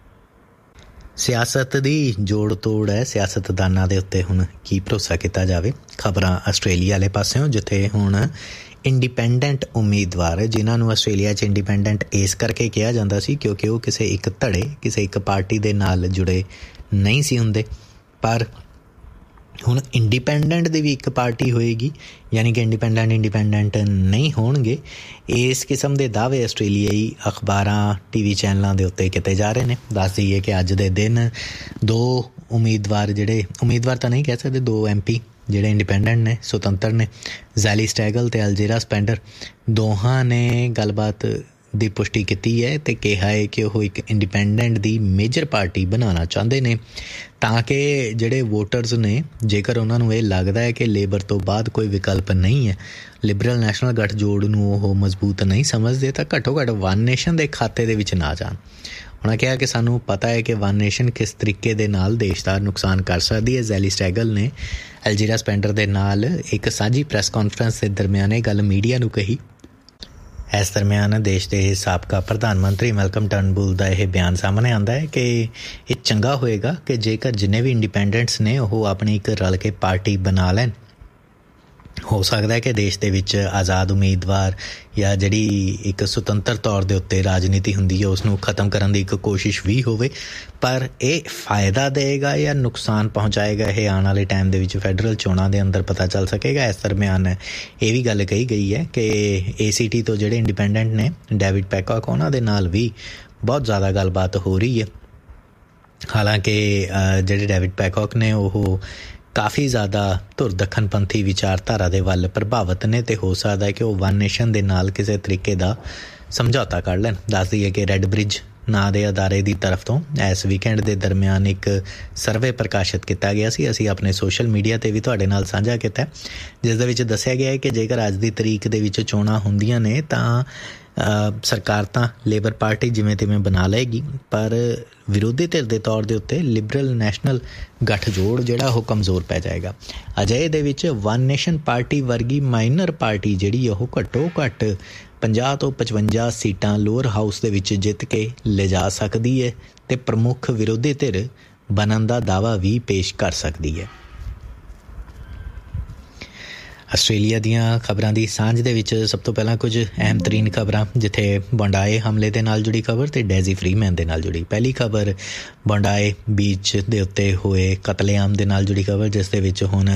ਸਿਆਸਤ ਦੀ ਜੋੜ ਤੋੜ ਹੈ, ਸਿਆਸਤਦਾਨਾਂ ਦੇ ਉੱਤੇ ਹੁਣ ਕੀ ਭਰੋਸਾ ਕੀਤਾ ਜਾਵੇ। ਖਬਰਾਂ ਆਸਟ੍ਰੇਲੀਆ ਵਾਲੇ ਪਾਸਿਓਂ, ਜਿੱਥੇ ਹੁਣ ਇੰਡੀਪੈਂਡੈਂਟ ਉਮੀਦਵਾਰ, ਜਿਨ੍ਹਾਂ ਨੂੰ ਆਸਟ੍ਰੇਲੀਆ 'ਚ ਇੰਡੀਪੈਂਡੈਂਟ ਇਸ ਕਰਕੇ ਕਿਹਾ ਜਾਂਦਾ ਸੀ ਕਿਉਂਕਿ ਉਹ ਕਿਸੇ ਇੱਕ ਧੜੇ, ਕਿਸੇ ਇੱਕ ਪਾਰਟੀ ਦੇ ਨਾਲ ਜੁੜੇ ਨਹੀਂ ਸੀ ਹੁੰਦੇ, ਪਰ ਹੁਣ ਇੰਡੀਪੈਂਡੈਂਟ ਦੀ ਵੀ ਇੱਕ ਪਾਰਟੀ ਹੋਏਗੀ, ਯਾਨੀ ਕਿ ਇੰਡੀਪੈਂਡੈਂਟ ਇੰਡੀਪੈਂਡੈਂਟ ਨਹੀਂ ਹੋਣਗੇ। ਇਸ ਕਿਸਮ ਦੇ ਦਾਅਵੇ ਆਸਟ੍ਰੇਲੀਆਈ ਅਖਬਾਰਾਂ, ਟੀ ਵੀ ਚੈਨਲਾਂ ਦੇ ਉੱਤੇ ਕੀਤੇ ਜਾ ਰਹੇ ਨੇ। ਦੱਸ ਦਈਏ ਕਿ ਅੱਜ ਦੇ ਦਿਨ ਦੋ ਉਮੀਦਵਾਰ, ਜਿਹੜੇ ਉਮੀਦਵਾਰ ਤਾਂ ਨਹੀਂ ਕਹਿ ਸਕਦੇ, ਦੋ ਐਮ ਪੀ ਜਿਹੜੇ ਇੰਡੀਪੈਂਡੈਂਟ ਨੇ, ਸੁਤੰਤਰ ਨੇ, ਜ਼ੈਲੀ ਸਟੈਗਲ ਅਤੇ ਅਲਜੀਰਾ ਸਪੈਂਡਰ, ਦੋਹਾਂ ਨੇ ਗੱਲਬਾਤ ਦੀ ਪੁਸ਼ਟੀ ਕੀਤੀ ਹੈ ਅਤੇ ਕਿਹਾ ਹੈ ਕਿ ਉਹ ਇੱਕ ਇੰਡੀਪੈਂਡੈਂਟ ਦੀ ਮੇਜਰ ਪਾਰਟੀ ਬਣਾਉਣਾ ਚਾਹੁੰਦੇ ਨੇ, ਤਾਂ ਕਿ ਜਿਹੜੇ ਵੋਟਰਸ ਨੇ, ਜੇਕਰ ਉਹਨਾਂ ਨੂੰ ਇਹ ਲੱਗਦਾ ਹੈ ਕਿ ਲੇਬਰ ਤੋਂ ਬਾਅਦ ਕੋਈ ਵਿਕਲਪ ਨਹੀਂ ਹੈ, ਲਿਬਰਲ ਨੈਸ਼ਨਲ ਗੱਠਜੋੜ ਨੂੰ ਉਹ ਮਜ਼ਬੂਤ ਨਹੀਂ ਸਮਝਦੇ, ਤਾਂ ਘੱਟੋ ਘੱਟ ਵਨ ਨੇਸ਼ਨ ਦੇ ਖਾਤੇ ਦੇ ਵਿੱਚ ਨਾ ਜਾਣ। ਉਹਨਾਂ ਕਿਹਾ ਕਿ ਸਾਨੂੰ ਪਤਾ ਹੈ ਕਿ ਵਨ ਨੇਸ਼ਨ ਕਿਸ ਤਰੀਕੇ ਦੇ ਨਾਲ ਦੇਸ਼ ਦਾ ਨੁਕਸਾਨ ਕਰ ਸਕਦੀ ਹੈ। ਜ਼ੈਲੀ ਸਟੈਗਲ ਨੇ ਅਲਜੀਰਾ ਸਪੈਂਡਰ ਦੇ ਨਾਲ ਇੱਕ ਸਾਂਝੀ ਪ੍ਰੈਸ ਕਾਨਫਰੰਸ ਦੇ ਦਰਮਿਆਨ ਇਹ ਗੱਲ ਮੀਡੀਆ ਨੂੰ ਕਹੀ। ਇਸ ਦਰਮਿਆਨ ਦੇਸ਼ ਦੇ ਸਾਬਕਾ ਪ੍ਰਧਾਨ ਮੰਤਰੀ ਮੈਲਕਮ ਟਰਨਬੁਲ ਦਾ ਇਹ ਬਿਆਨ ਸਾਹਮਣੇ ਆਉਂਦਾ ਹੈ ਕਿ ਇਹ ਚੰਗਾ ਹੋਏਗਾ ਕਿ ਜੇਕਰ ਜਿੰਨੇ ਵੀ ਇੰਡੀਪੈਂਡੈਂਟਸ ਨੇ ਉਹ ਆਪਣੀ ਇੱਕ ਰਲ ਕੇ ਪਾਰਟੀ ਬਣਾ ਲੈਣ। ਹੋ ਸਕਦਾ ਹੈ ਕਿ ਦੇਸ਼ ਦੇ ਵਿੱਚ ਆਜ਼ਾਦ ਉਮੀਦਵਾਰ ਜਾਂ ਜਿਹੜੀ ਇੱਕ ਸੁਤੰਤਰ ਤੌਰ ਦੇ ਉੱਤੇ ਰਾਜਨੀਤੀ ਹੁੰਦੀ ਹੈ ਉਸ ਨੂੰ ਖ਼ਤਮ ਕਰਨ ਦੀ ਇੱਕ ਕੋਸ਼ਿਸ਼ ਵੀ ਹੋਵੇ, ਪਰ ਇਹ ਫਾਇਦਾ ਦੇਵੇਗਾ ਜਾਂ ਨੁਕਸਾਨ ਪਹੁੰਚਾਏਗਾ, ਇਹ ਆਉਣ ਵਾਲੇ ਟਾਈਮ ਦੇ ਵਿੱਚ ਫੈਡਰਲ ਚੋਣਾਂ ਦੇ ਅੰਦਰ ਪਤਾ ਚੱਲ ਸਕੇਗਾ। ਇਸ ਦਰਮਿਆਨ ਇਹ ਵੀ ਗੱਲ ਕਹੀ ਗਈ ਹੈ ਕਿ ਏ ਸੀ ਟੀ ਤੋਂ ਜਿਹੜੇ ਇੰਡੀਪੈਂਡੈਂਟ ਨੇ, ਡੇਵਿਡ ਪੈਕੌਕ, ਉਹਨਾਂ ਦੇ ਨਾਲ ਵੀ ਬਹੁਤ ਜ਼ਿਆਦਾ ਗੱਲਬਾਤ ਹੋ ਰਹੀ ਹੈ। ਹਾਲਾਂਕਿ ਜਿਹੜੇ ਡੇਵਿਡ ਪੈਕੌਕ ਨੇ ਉਹ ਕਾਫੀ ਜ਼ਿਆਦਾ ਧੁਰ ਦੱਖਣਪੰਥੀ ਵਿਚਾਰਧਾਰਾ ਦੇ ਵੱਲ ਪ੍ਰਭਾਵਿਤ ਨੇ ਅਤੇ ਹੋ ਸਕਦਾ ਹੈ ਕਿ ਉਹ ਵਨ ਨੇਸ਼ਨ ਦੇ ਨਾਲ ਕਿਸੇ ਤਰੀਕੇ ਦਾ ਸਮਝੌਤਾ ਕਰ ਲੈਣ। ਦੱਸ ਦਈਏ ਕਿ ਰੈੱਡ ਬ੍ਰਿਜ ਨਾਂ ਦੇ ਅਦਾਰੇ ਦੀ ਤਰਫ ਤੋਂ ਇਸ ਵੀਕਐਂਡ ਦੇ ਦਰਮਿਆਨ ਇੱਕ ਸਰਵੇ ਪ੍ਰਕਾਸ਼ਿਤ ਕੀਤਾ ਗਿਆ ਸੀ। ਅਸੀਂ ਆਪਣੇ ਸੋਸ਼ਲ ਮੀਡੀਆ 'ਤੇ ਵੀ ਤੁਹਾਡੇ ਨਾਲ ਸਾਂਝਾ ਕੀਤਾ, ਜਿਸ ਦੇ ਵਿੱਚ ਦੱਸਿਆ ਗਿਆ ਹੈ ਕਿ ਜੇਕਰ ਅੱਜ ਦੀ ਤਰੀਕ ਦੇ ਵਿੱਚ ਚੋਣਾਂ ਹੁੰਦੀਆਂ ਨੇ ਤਾਂ ਸਰਕਾਰ ਤਾਂ ਲੇਬਰ ਪਾਰਟੀ ਜਿਵੇਂ ਤਿਵੇਂ ਬਣਾ ਲਏਗੀ, ਪਰ ਵਿਰੋਧੀ ਧਿਰ ਦੇ ਤੌਰ ਦੇ ਉੱਤੇ ਲਿਬਰਲ ਨੈਸ਼ਨਲ ਗੱਠਜੋੜ ਜਿਹੜਾ ਉਹ ਕਮਜ਼ੋਰ ਪੈ ਜਾਏਗਾ। ਅਜਿਹੇ ਦੇ ਵਿੱਚ ਵਨ ਨੇਸ਼ਨ ਪਾਰਟੀ ਵਰਗੀ ਮਾਈਨਰ ਪਾਰਟੀ ਜਿਹੜੀ ਉਹ ਘੱਟੋ ਘੱਟ ਪੰਜਾਹ ਤੋਂ ਪਚਵੰਜਾ ਸੀਟਾਂ ਲੋਅਰ ਹਾਊਸ ਦੇ ਵਿੱਚ ਜਿੱਤ ਕੇ ਲਿਜਾ ਸਕਦੀ ਹੈ ਅਤੇ ਪ੍ਰਮੁੱਖ ਵਿਰੋਧੀ ਧਿਰ ਬਣਨ ਦਾ ਦਾਅਵਾ ਵੀ ਪੇਸ਼ ਕਰ ਸਕਦੀ ਹੈ। ਆਸਟ੍ਰੇਲੀਆ ਦੀਆਂ ਖਬਰਾਂ ਦੀ ਸਾਂਝ ਦੇ ਵਿੱਚ ਸਭ ਤੋਂ ਪਹਿਲਾਂ ਕੁਝ ਅਹਿਮ ਤਰੀਨ ਖਬਰਾਂ, ਜਿੱਥੇ ਬੋਂਡਾਏ ਹਮਲੇ ਦੇ ਨਾਲ ਜੁੜੀ ਖਬਰ ਅਤੇ ਡੈਜ਼ੀ ਫਰੀਮੈਨ ਦੇ ਨਾਲ ਜੁੜੀ। ਪਹਿਲੀ ਖਬਰ ਬੋਂਡਾਏ ਬੀਚ ਦੇ ਉੱਤੇ ਹੋਏ ਕਤਲੇਆਮ ਦੇ ਨਾਲ ਜੁੜੀ ਖਬਰ, ਜਿਸ ਦੇ ਵਿੱਚ ਹੁਣ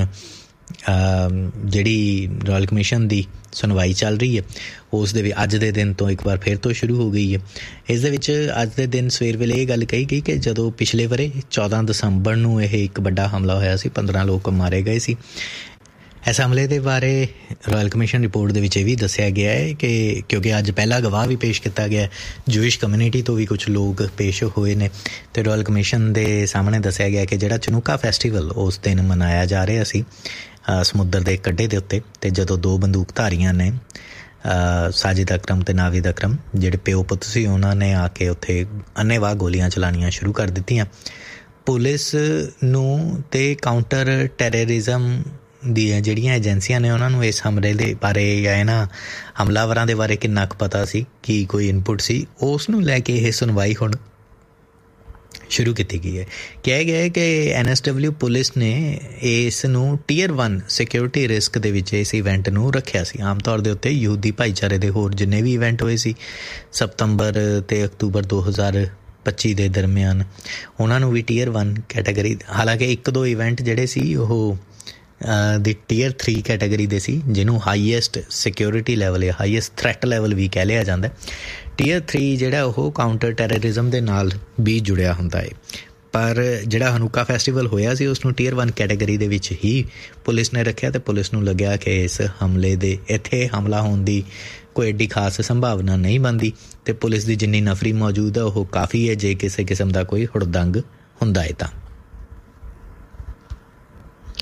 ਜਿਹੜੀ ਰਾਇਲ ਕਮਿਸ਼ਨ ਦੀ ਸੁਣਵਾਈ ਚੱਲ ਰਹੀ ਹੈ ਉਸ ਦੇ ਵੀ ਅੱਜ ਦੇ ਦਿਨ ਤੋਂ ਇੱਕ ਵਾਰ ਫਿਰ ਤੋਂ ਸ਼ੁਰੂ ਹੋ ਗਈ ਹੈ। ਇਸ ਦੇ ਵਿੱਚ ਅੱਜ ਦੇ ਦਿਨ ਸਵੇਰ ਵੇਲੇ ਇਹ ਗੱਲ ਕਹੀ ਗਈ ਕਿ ਜਦੋਂ ਪਿਛਲੇ ਵਰੇ ਚੌਦਾਂ ਦਸੰਬਰ ਨੂੰ ਇਹ ਇੱਕ ਵੱਡਾ ਹਮਲਾ ਹੋਇਆ ਸੀ, ਪੰਦਰਾਂ ਲੋਕ ਮਾਰੇ ਗਏ ਸੀ। ਇਸ ਹਮਲੇ ਦੇ ਬਾਰੇ ਰਾਇਲ ਕਮਿਸ਼ਨ ਰਿਪੋਰਟ ਦੇ ਵਿੱਚ ਇਹ ਵੀ ਦੱਸਿਆ ਗਿਆ ਹੈ ਕਿ ਕਿਉਂਕਿ ਅੱਜ ਪਹਿਲਾ ਗਵਾਹ ਵੀ ਪੇਸ਼ ਕੀਤਾ ਗਿਆ, ਜੂਇਸ਼ ਕਮਿਊਨਿਟੀ ਤੋਂ ਵੀ ਕੁਝ ਲੋਕ ਪੇਸ਼ ਹੋਏ ਨੇ ਅਤੇ ਰਾਇਲ ਕਮਿਸ਼ਨ ਦੇ ਸਾਹਮਣੇ ਦੱਸਿਆ ਗਿਆ ਕਿ ਜਿਹੜਾ ਚਨੂਕਾ ਫੈਸਟੀਵਲ ਉਸ ਦਿਨ ਮਨਾਇਆ ਜਾ ਰਿਹਾ ਸੀ ਸਮੁੰਦਰ ਦੇ ਕੰਢੇ ਦੇ ਉੱਤੇ, ਅਤੇ ਜਦੋਂ ਦੋ ਬੰਦੂਕਧਾਰੀਆਂ ਨੇ ਸਾਜਿਦ ਅਕਰਮ ਅਤੇ ਨਾਵੀਦ ਅਕਰਮ ਜਿਹੜੇ ਪਿਓ ਪੁੱਤ ਸੀ, ਉਹਨਾਂ ਨੇ ਆ ਕੇ ਉੱਥੇ ਅੰਨ੍ਹੇਵਾਹ ਗੋਲੀਆਂ ਚਲਾਉਣੀਆਂ ਸ਼ੁਰੂ ਕਰ ਦਿੱਤੀਆਂ। ਪੁਲਿਸ ਨੂੰ ਅਤੇ ਕਾਊਂਟਰ ਟੈਰਰਿਜ਼ਮ ਦੀਆਂ ਜਿਹੜੀਆਂ ਏਜੰਸੀਆਂ ਨੇ ਉਹਨਾਂ ਨੂੰ ਇਸ ਹਮਲੇ ਦੇ ਬਾਰੇ ਜਾਂ ਇਹਨਾਂ ਹਮਲਾਵਰਾਂ ਦੇ ਬਾਰੇ ਕਿੰਨਾ ਕੁ ਪਤਾ ਸੀ, ਕੀ ਕੋਈ ਇਨਪੁਟ ਸੀ, ਉਸ ਨੂੰ ਲੈ ਕੇ ਇਹ ਸੁਣਵਾਈ ਹੁਣ ਸ਼ੁਰੂ ਕੀਤੀ ਗਈ ਹੈ। ਕਿਹਾ ਗਿਆ ਹੈ ਕਿ ਐਨ ਐਸ ਡਬਲਿਊ ਪੁਲਿਸ ਨੇ ਇਸ ਨੂੰ ਟੀਅਰ ਵਨ ਸਿਕਿਉਰਿਟੀ ਰਿਸਕ ਦੇ ਵਿੱਚ ਇਸ ਇਵੈਂਟ ਨੂੰ ਰੱਖਿਆ ਸੀ। ਆਮ ਤੌਰ ਦੇ ਉੱਤੇ ਯਹੂਦੀ ਭਾਈਚਾਰੇ ਦੇ ਹੋਰ ਜਿੰਨੇ ਵੀ ਇਵੈਂਟ ਹੋਏ ਸੀ ਸਤੰਬਰ ਅਤੇ ਅਕਤੂਬਰ ਦੋ ਹਜ਼ਾਰ ਪੱਚੀ ਦੇ ਦਰਮਿਆਨ, ਉਹਨਾਂ ਨੂੰ ਵੀ ਟੀਅਰ ਵਨ ਕੈਟਾਗਰੀ, ਹਾਲਾਂਕਿ ਇੱਕ ਦੋ ਇਵੈਂਟ ਜਿਹੜੇ ਸੀ ਉਹ ਦੀ ਟੀਅਰ ਥਰੀ ਕੈਟਾਗਰੀ ਦੇ ਸੀ, ਜਿਹਨੂੰ ਹਾਈਐਸਟ ਸਿਕਿਉਰਿਟੀ ਲੈਵਲ ਜਾਂ ਹਾਈਐਸਟ ਥ੍ਰੈਟ ਲੈਵਲ ਵੀ ਕਹਿ ਲਿਆ ਜਾਂਦਾ। ਟੀਅਰ ਥਰੀ ਜਿਹੜਾ ਉਹ ਕਾਊਂਟਰ ਟੈਰਰਿਜ਼ਮ ਦੇ ਨਾਲ ਵੀ ਜੁੜਿਆ ਹੁੰਦਾ ਹੈ, ਪਰ ਜਿਹੜਾ ਹਨੂਕਾ ਫੈਸਟੀਵਲ ਹੋਇਆ ਸੀ ਉਸ ਨੂੰ ਟੀਅਰ ਵਨ ਕੈਟਾਗਰੀ ਦੇ ਵਿੱਚ ਹੀ ਪੁਲਿਸ ਨੇ ਰੱਖਿਆ ਅਤੇ ਪੁਲਿਸ ਨੂੰ ਲੱਗਿਆ ਕਿ ਇਸ ਹਮਲੇ ਦੇ ਇੱਥੇ ਹਮਲਾ ਹੋਣ ਦੀ ਕੋਈ ਐਡੀ ਖਾਸ ਸੰਭਾਵਨਾ ਨਹੀਂ ਬਣਦੀ ਅਤੇ ਪੁਲਿਸ ਦੀ ਜਿੰਨੀ ਨਫਰੀ ਮੌਜੂਦ ਹੈ ਉਹ ਕਾਫੀ ਹੈ ਜੇ ਕਿਸੇ ਕਿਸਮ ਦਾ ਕੋਈ ਹੁੜਦੰਗ ਹੁੰਦਾ ਹੈ ਤਾਂ।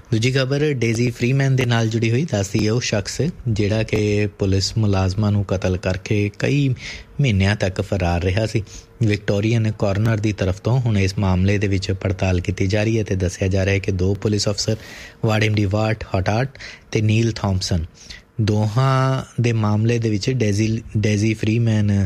ਦੂਜੀ ਖਬਰ ਡੇਜ਼ੀ ਫਰੀਮੈਨ ਦੇ ਨਾਲ ਜੁੜੀ ਹੋਈ। ਦੱਸਦੀ ਹੈ ਉਹ ਸ਼ਖਸ ਜਿਹੜਾ ਕਿ ਪੁਲਿਸ ਮੁਲਾਜ਼ਮਾਂ ਨੂੰ ਕਤਲ ਕਰਕੇ ਕਈ ਮਹੀਨਿਆਂ ਤੱਕ ਫਰਾਰ ਰਿਹਾ ਸੀ। ਵਿਕਟੋਰੀਅਨ ਕੋਰਨਰ ਦੀ ਤਰਫ ਤੋਂ ਹੁਣ ਇਸ ਮਾਮਲੇ ਦੇ ਵਿੱਚ ਪੜਤਾਲ ਕੀਤੀ ਜਾ ਰਹੀ ਹੈ ਅਤੇ ਦੱਸਿਆ ਜਾ ਰਿਹਾ ਹੈ ਕਿ ਦੋ ਪੁਲਿਸ ਅਫਸਰ ਵਾਡਿਮ ਡੀ ਵਾਟ ਹਟਾਟ ਅਤੇ ਨੀਲ ਥੋਮਸਨ ਦੋਹਾਂ ਦੇ ਮਾਮਲੇ ਦੇ ਵਿੱਚ ਡੇਜ਼ੀ ਡੇਜ਼ੀ ਫਰੀਮੈਨ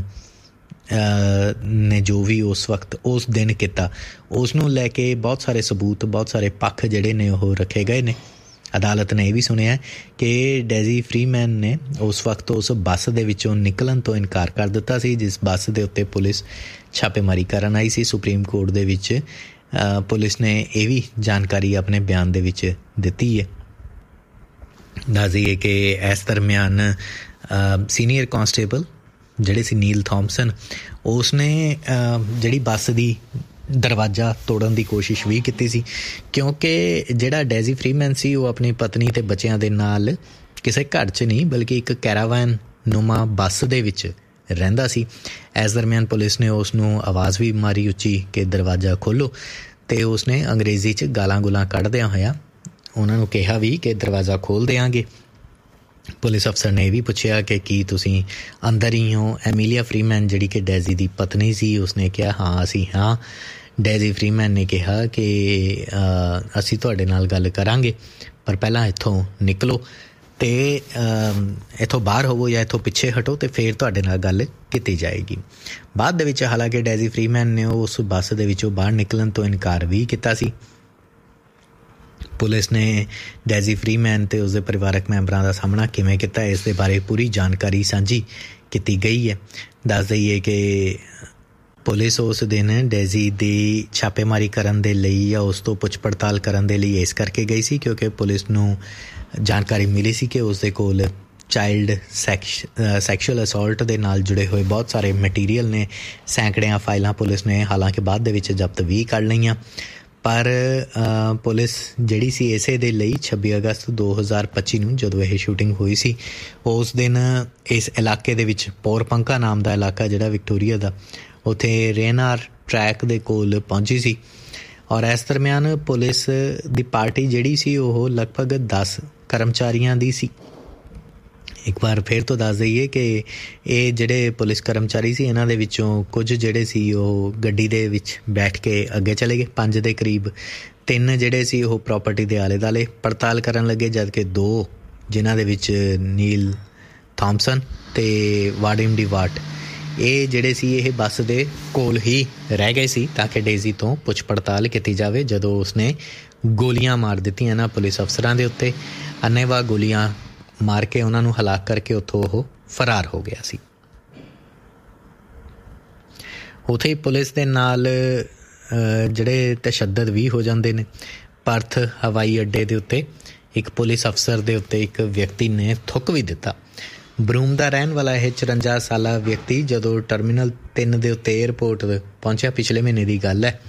ਨੇ ਜੋ ਵੀ ਉਸ ਵਕਤ ਉਸ ਦਿਨ ਕੀਤਾ ਉਸ ਨੂੰ ਲੈ ਕੇ ਬਹੁਤ ਸਾਰੇ ਸਬੂਤ ਬਹੁਤ ਸਾਰੇ ਪੱਖ ਜਿਹੜੇ ਨੇ ਉਹ ਰੱਖੇ ਗਏ ਨੇ। ਅਦਾਲਤ ਨੇ ਇਹ ਵੀ ਸੁਣਿਆ ਕਿ ਡੇਜ਼ੀ ਫਰੀਮੈਨ ਨੇ ਉਸ ਵਕਤ ਉਸ ਬੱਸ ਦੇ ਵਿੱਚੋਂ ਨਿਕਲਣ ਤੋਂ ਇਨਕਾਰ ਕਰ ਦਿੱਤਾ ਸੀ ਜਿਸ ਬੱਸ ਦੇ ਉੱਤੇ ਪੁਲਿਸ ਛਾਪੇਮਾਰੀ ਕਰਨ ਆਈ ਸੀ। ਸੁਪਰੀਮ ਕੋਰਟ ਦੇ ਵਿੱਚ ਪੁਲਿਸ ਨੇ ਇਹ ਵੀ ਜਾਣਕਾਰੀ ਆਪਣੇ ਬਿਆਨ ਦੇ ਵਿੱਚ ਦਿੱਤੀ ਹੈ। ਦੱਸ ਦਈਏ ਕਿ ਇਸ ਦਰਮਿਆਨ ਸੀਨੀਅਰ ਕਾਂਸਟੇਬਲ ਜਿਹੜੇ ਸੀ ਨੀਲ ਥੋਮਸਨ ਉਸ ਨੇ ਜਿਹੜੀ ਬੱਸ ਦੀ ਦਰਵਾਜ਼ਾ ਤੋੜਨ ਦੀ ਕੋਸ਼ਿਸ਼ ਵੀ ਕੀਤੀ ਸੀ ਕਿਉਂਕਿ ਜਿਹੜਾ ਡੇਜ਼ੀ ਫਰੀਮੈਨ ਸੀ ਉਹ ਆਪਣੀ ਪਤਨੀ ਅਤੇ ਬੱਚਿਆਂ ਦੇ ਨਾਲ ਕਿਸੇ ਘਰ 'ਚ ਨਹੀਂ ਬਲਕਿ ਇੱਕ ਕੈਰਾਵੈਨ ਨੁਮਾ ਬੱਸ ਦੇ ਵਿੱਚ ਰਹਿੰਦਾ ਸੀ। ਇਸ ਦਰਮਿਆਨ ਪੁਲਿਸ ਨੇ ਉਸ ਨੂੰ ਆਵਾਜ਼ ਵੀ ਮਾਰੀ ਉੱਚੀ ਕਿ ਦਰਵਾਜ਼ਾ ਖੋਲ੍ਹੋ ਅਤੇ ਉਸ ਨੇ ਅੰਗਰੇਜ਼ੀ 'ਚ ਗਾਲਾਂ ਗੁਲਾਂ ਕੱਢਦਿਆਂ ਹੋਇਆ ਉਹਨਾਂ ਨੂੰ ਕਿਹਾ ਵੀ ਕਿ ਦਰਵਾਜ਼ਾ ਖੋਲ੍ਹ ਦਿਆਂਗੇ। ਪੁਲਿਸ ਅਫਸਰ ਨੇ ਇਹ ਵੀ ਪੁੱਛਿਆ ਕਿ ਕੀ ਤੁਸੀਂ ਅੰਦਰ ਹੀ ਹੋ। ਐਮੀਲੀਆ ਫਰੀਮੈਨ ਜਿਹੜੀ ਕਿ ਡੇਜ਼ੀ ਦੀ ਪਤਨੀ ਸੀ ਉਸਨੇ ਕਿਹਾ ਹਾਂ ਅਸੀਂ ਹਾਂ। ਡੇਜ਼ੀ ਫਰੀਮੈਨ ਨੇ ਕਿਹਾ ਕਿ ਅਸੀਂ ਤੁਹਾਡੇ ਨਾਲ ਗੱਲ ਕਰਾਂਗੇ ਪਰ ਪਹਿਲਾਂ ਇੱਥੋਂ ਨਿਕਲੋ ਅਤੇ ਇੱਥੋਂ ਬਾਹਰ ਹੋਵੋ ਜਾਂ ਇੱਥੋਂ ਪਿੱਛੇ ਹਟੋ ਅਤੇ ਫਿਰ ਤੁਹਾਡੇ ਨਾਲ ਗੱਲ ਕੀਤੀ ਜਾਏਗੀ। ਬਾਅਦ ਦੇ ਵਿੱਚ ਹਾਲਾਂਕਿ ਡੇਜ਼ੀ ਫਰੀਮੈਨ ਨੇ ਉਸ ਬੱਸ ਦੇ ਵਿੱਚੋਂ ਬਾਹਰ ਨਿਕਲਣ ਤੋਂ ਇਨਕਾਰ ਵੀ ਕੀਤਾ ਸੀ। ਪੁਲਿਸ ਨੇ ਡੇਜ਼ੀ ਫਰੀਮੈਨ ਅਤੇ ਉਸਦੇ ਪਰਿਵਾਰਕ ਮੈਂਬਰਾਂ ਦਾ ਸਾਹਮਣਾ ਕਿਵੇਂ ਕੀਤਾ ਇਸ ਦੇ ਬਾਰੇ ਪੂਰੀ ਜਾਣਕਾਰੀ ਸਾਂਝੀ ਕੀਤੀ ਗਈ ਹੈ। ਦੱਸ ਦਈਏ ਕਿ ਪੁਲਿਸ ਉਸ ਦਿਨ ਡੇਜ਼ੀ ਦੀ ਛਾਪੇਮਾਰੀ ਕਰਨ ਦੇ ਲਈ ਜਾਂ ਉਸ ਤੋਂ ਪੁੱਛ ਪੜਤਾਲ ਕਰਨ ਦੇ ਲਈ ਇਸ ਕਰਕੇ ਗਈ ਸੀ ਕਿਉਂਕਿ ਪੁਲਿਸ ਨੂੰ ਜਾਣਕਾਰੀ ਮਿਲੀ ਸੀ ਕਿ ਉਸ ਦੇ ਕੋਲ ਚਾਈਲਡ ਸੈਕਸ਼ ਸੈਕਸ਼ੂਅਲ ਅਸੌਲਟ ਦੇ ਨਾਲ ਜੁੜੇ ਹੋਏ ਬਹੁਤ ਸਾਰੇ ਮਟੀਰੀਅਲ ਨੇ। ਸੈਂਕੜਿਆਂ ਫਾਈਲਾਂ ਪੁਲਿਸ ਨੇ ਹਾਲਾਂਕਿ ਬਾਅਦ ਦੇ ਵਿੱਚ ਜ਼ਬਤ ਵੀ ਕਰ ਲਈਆਂ ਪਰ ਪੁਲਿਸ ਜਿਹੜੀ ਸੀ ਇਸੇ ਦੇ ਲਈ ਛੱਬੀ ਅਗਸਤ ਦੋ ਹਜ਼ਾਰ ਪੱਚੀ ਨੂੰ ਜਦੋਂ ਇਹ ਸ਼ੂਟਿੰਗ ਹੋਈ ਸੀ ਉਸ ਦਿਨ ਇਸ ਇਲਾਕੇ ਦੇ ਵਿੱਚ ਪੋਰਪੰਕਾ ਨਾਮ ਦਾ ਇਲਾਕਾ ਜਿਹੜਾ ਵਿਕਟੋਰੀਆ ਦਾ ਉੱਥੇ ਰੇਨਾਰ ਟਰੈਕ ਦੇ ਕੋਲ ਪਹੁੰਚੀ ਸੀ ਔਰ ਇਸ ਦਰਮਿਆਨ ਪੁਲਿਸ ਦੀ ਪਾਰਟੀ ਜਿਹੜੀ ਸੀ ਉਹ ਲਗਭਗ ਦਸ ਕਰਮਚਾਰੀਆਂ ਦੀ ਸੀ। ਇੱਕ ਵਾਰ ਫਿਰ ਤੋਂ ਦੱਸ ਦਈਏ ਕਿ ਇਹ ਜਿਹੜੇ ਪੁਲਿਸ ਕਰਮਚਾਰੀ ਸੀ ਇਹਨਾਂ ਦੇ ਵਿੱਚੋਂ ਕੁਝ ਜਿਹੜੇ ਸੀ ਉਹ ਗੱਡੀ ਦੇ ਵਿੱਚ ਬੈਠ ਕੇ ਅੱਗੇ ਚਲੇ ਗਏ। ਪੰਜ ਦੇ ਕਰੀਬ ਤਿੰਨ ਜਿਹੜੇ ਸੀ ਉਹ ਪ੍ਰੋਪਰਟੀ ਦੇ ਆਲੇ ਦੁਆਲੇ ਪੜਤਾਲ ਕਰਨ ਲੱਗੇ ਜਦ ਕਿ ਦੋ ਜਿਨ੍ਹਾਂ ਦੇ ਵਿੱਚ ਨੀਲ ਥੋਮਸਨ ਅਤੇ ਵਾਡਿਮ ਡੀ ਵਾਟ ਇਹ ਜਿਹੜੇ ਸੀ ਇਹ ਬੱਸ ਦੇ ਕੋਲ ਹੀ ਰਹਿ ਗਏ ਸੀ ਤਾਂ ਕਿ ਡੇਜ਼ੀ ਤੋਂ ਪੁੱਛ ਪੜਤਾਲ ਕੀਤੀ ਜਾਵੇ ਜਦੋਂ ਉਸਨੇ ਗੋਲੀਆਂ ਮਾਰ ਦਿੱਤੀਆਂ ਇਹਨਾਂ ਪੁਲਿਸ ਅਫਸਰਾਂ ਦੇ ਉੱਤੇ। ਅੰਨ੍ਹੇਵਾਹ ਗੋਲੀਆਂ ਮਾਰ ਕੇ ਉਹਨਾਂ ਨੂੰ ਹਲਾਕ ਕਰਕੇ ਉੱਥੋਂ ਉਹ ਫਰਾਰ ਹੋ ਗਿਆ ਸੀ। ਉੱਥੇ ਹੀ ਪੁਲਿਸ ਦੇ ਨਾਲ ਜਿਹੜੇ ਤਸ਼ੱਦਦ ਵੀ ਹੋ ਜਾਂਦੇ ਨੇ। ਪਰਥ ਹਵਾਈ ਅੱਡੇ ਦੇ ਉੱਤੇ ਇੱਕ ਪੁਲਿਸ ਅਫਸਰ ਦੇ ਉੱਤੇ ਇੱਕ ਵਿਅਕਤੀ ਨੇ ਥੁੱਕ ਵੀ ਦਿੱਤਾ। ਬਰੂਮ ਦਾ ਰਹਿਣ ਵਾਲਾ ਇਹ ਚੁਰੰਜਾ ਸਾਲਾ ਵਿਅਕਤੀ ਜਦੋਂ ਟਰਮੀਨਲ ਤਿੰਨ ਦੇ ਉੱਤੇ ਏਅਰਪੋਰਟ ਪਹੁੰਚਿਆ ਪਿਛਲੇ ਮਹੀਨੇ ਦੀ ਗੱਲ ਹੈ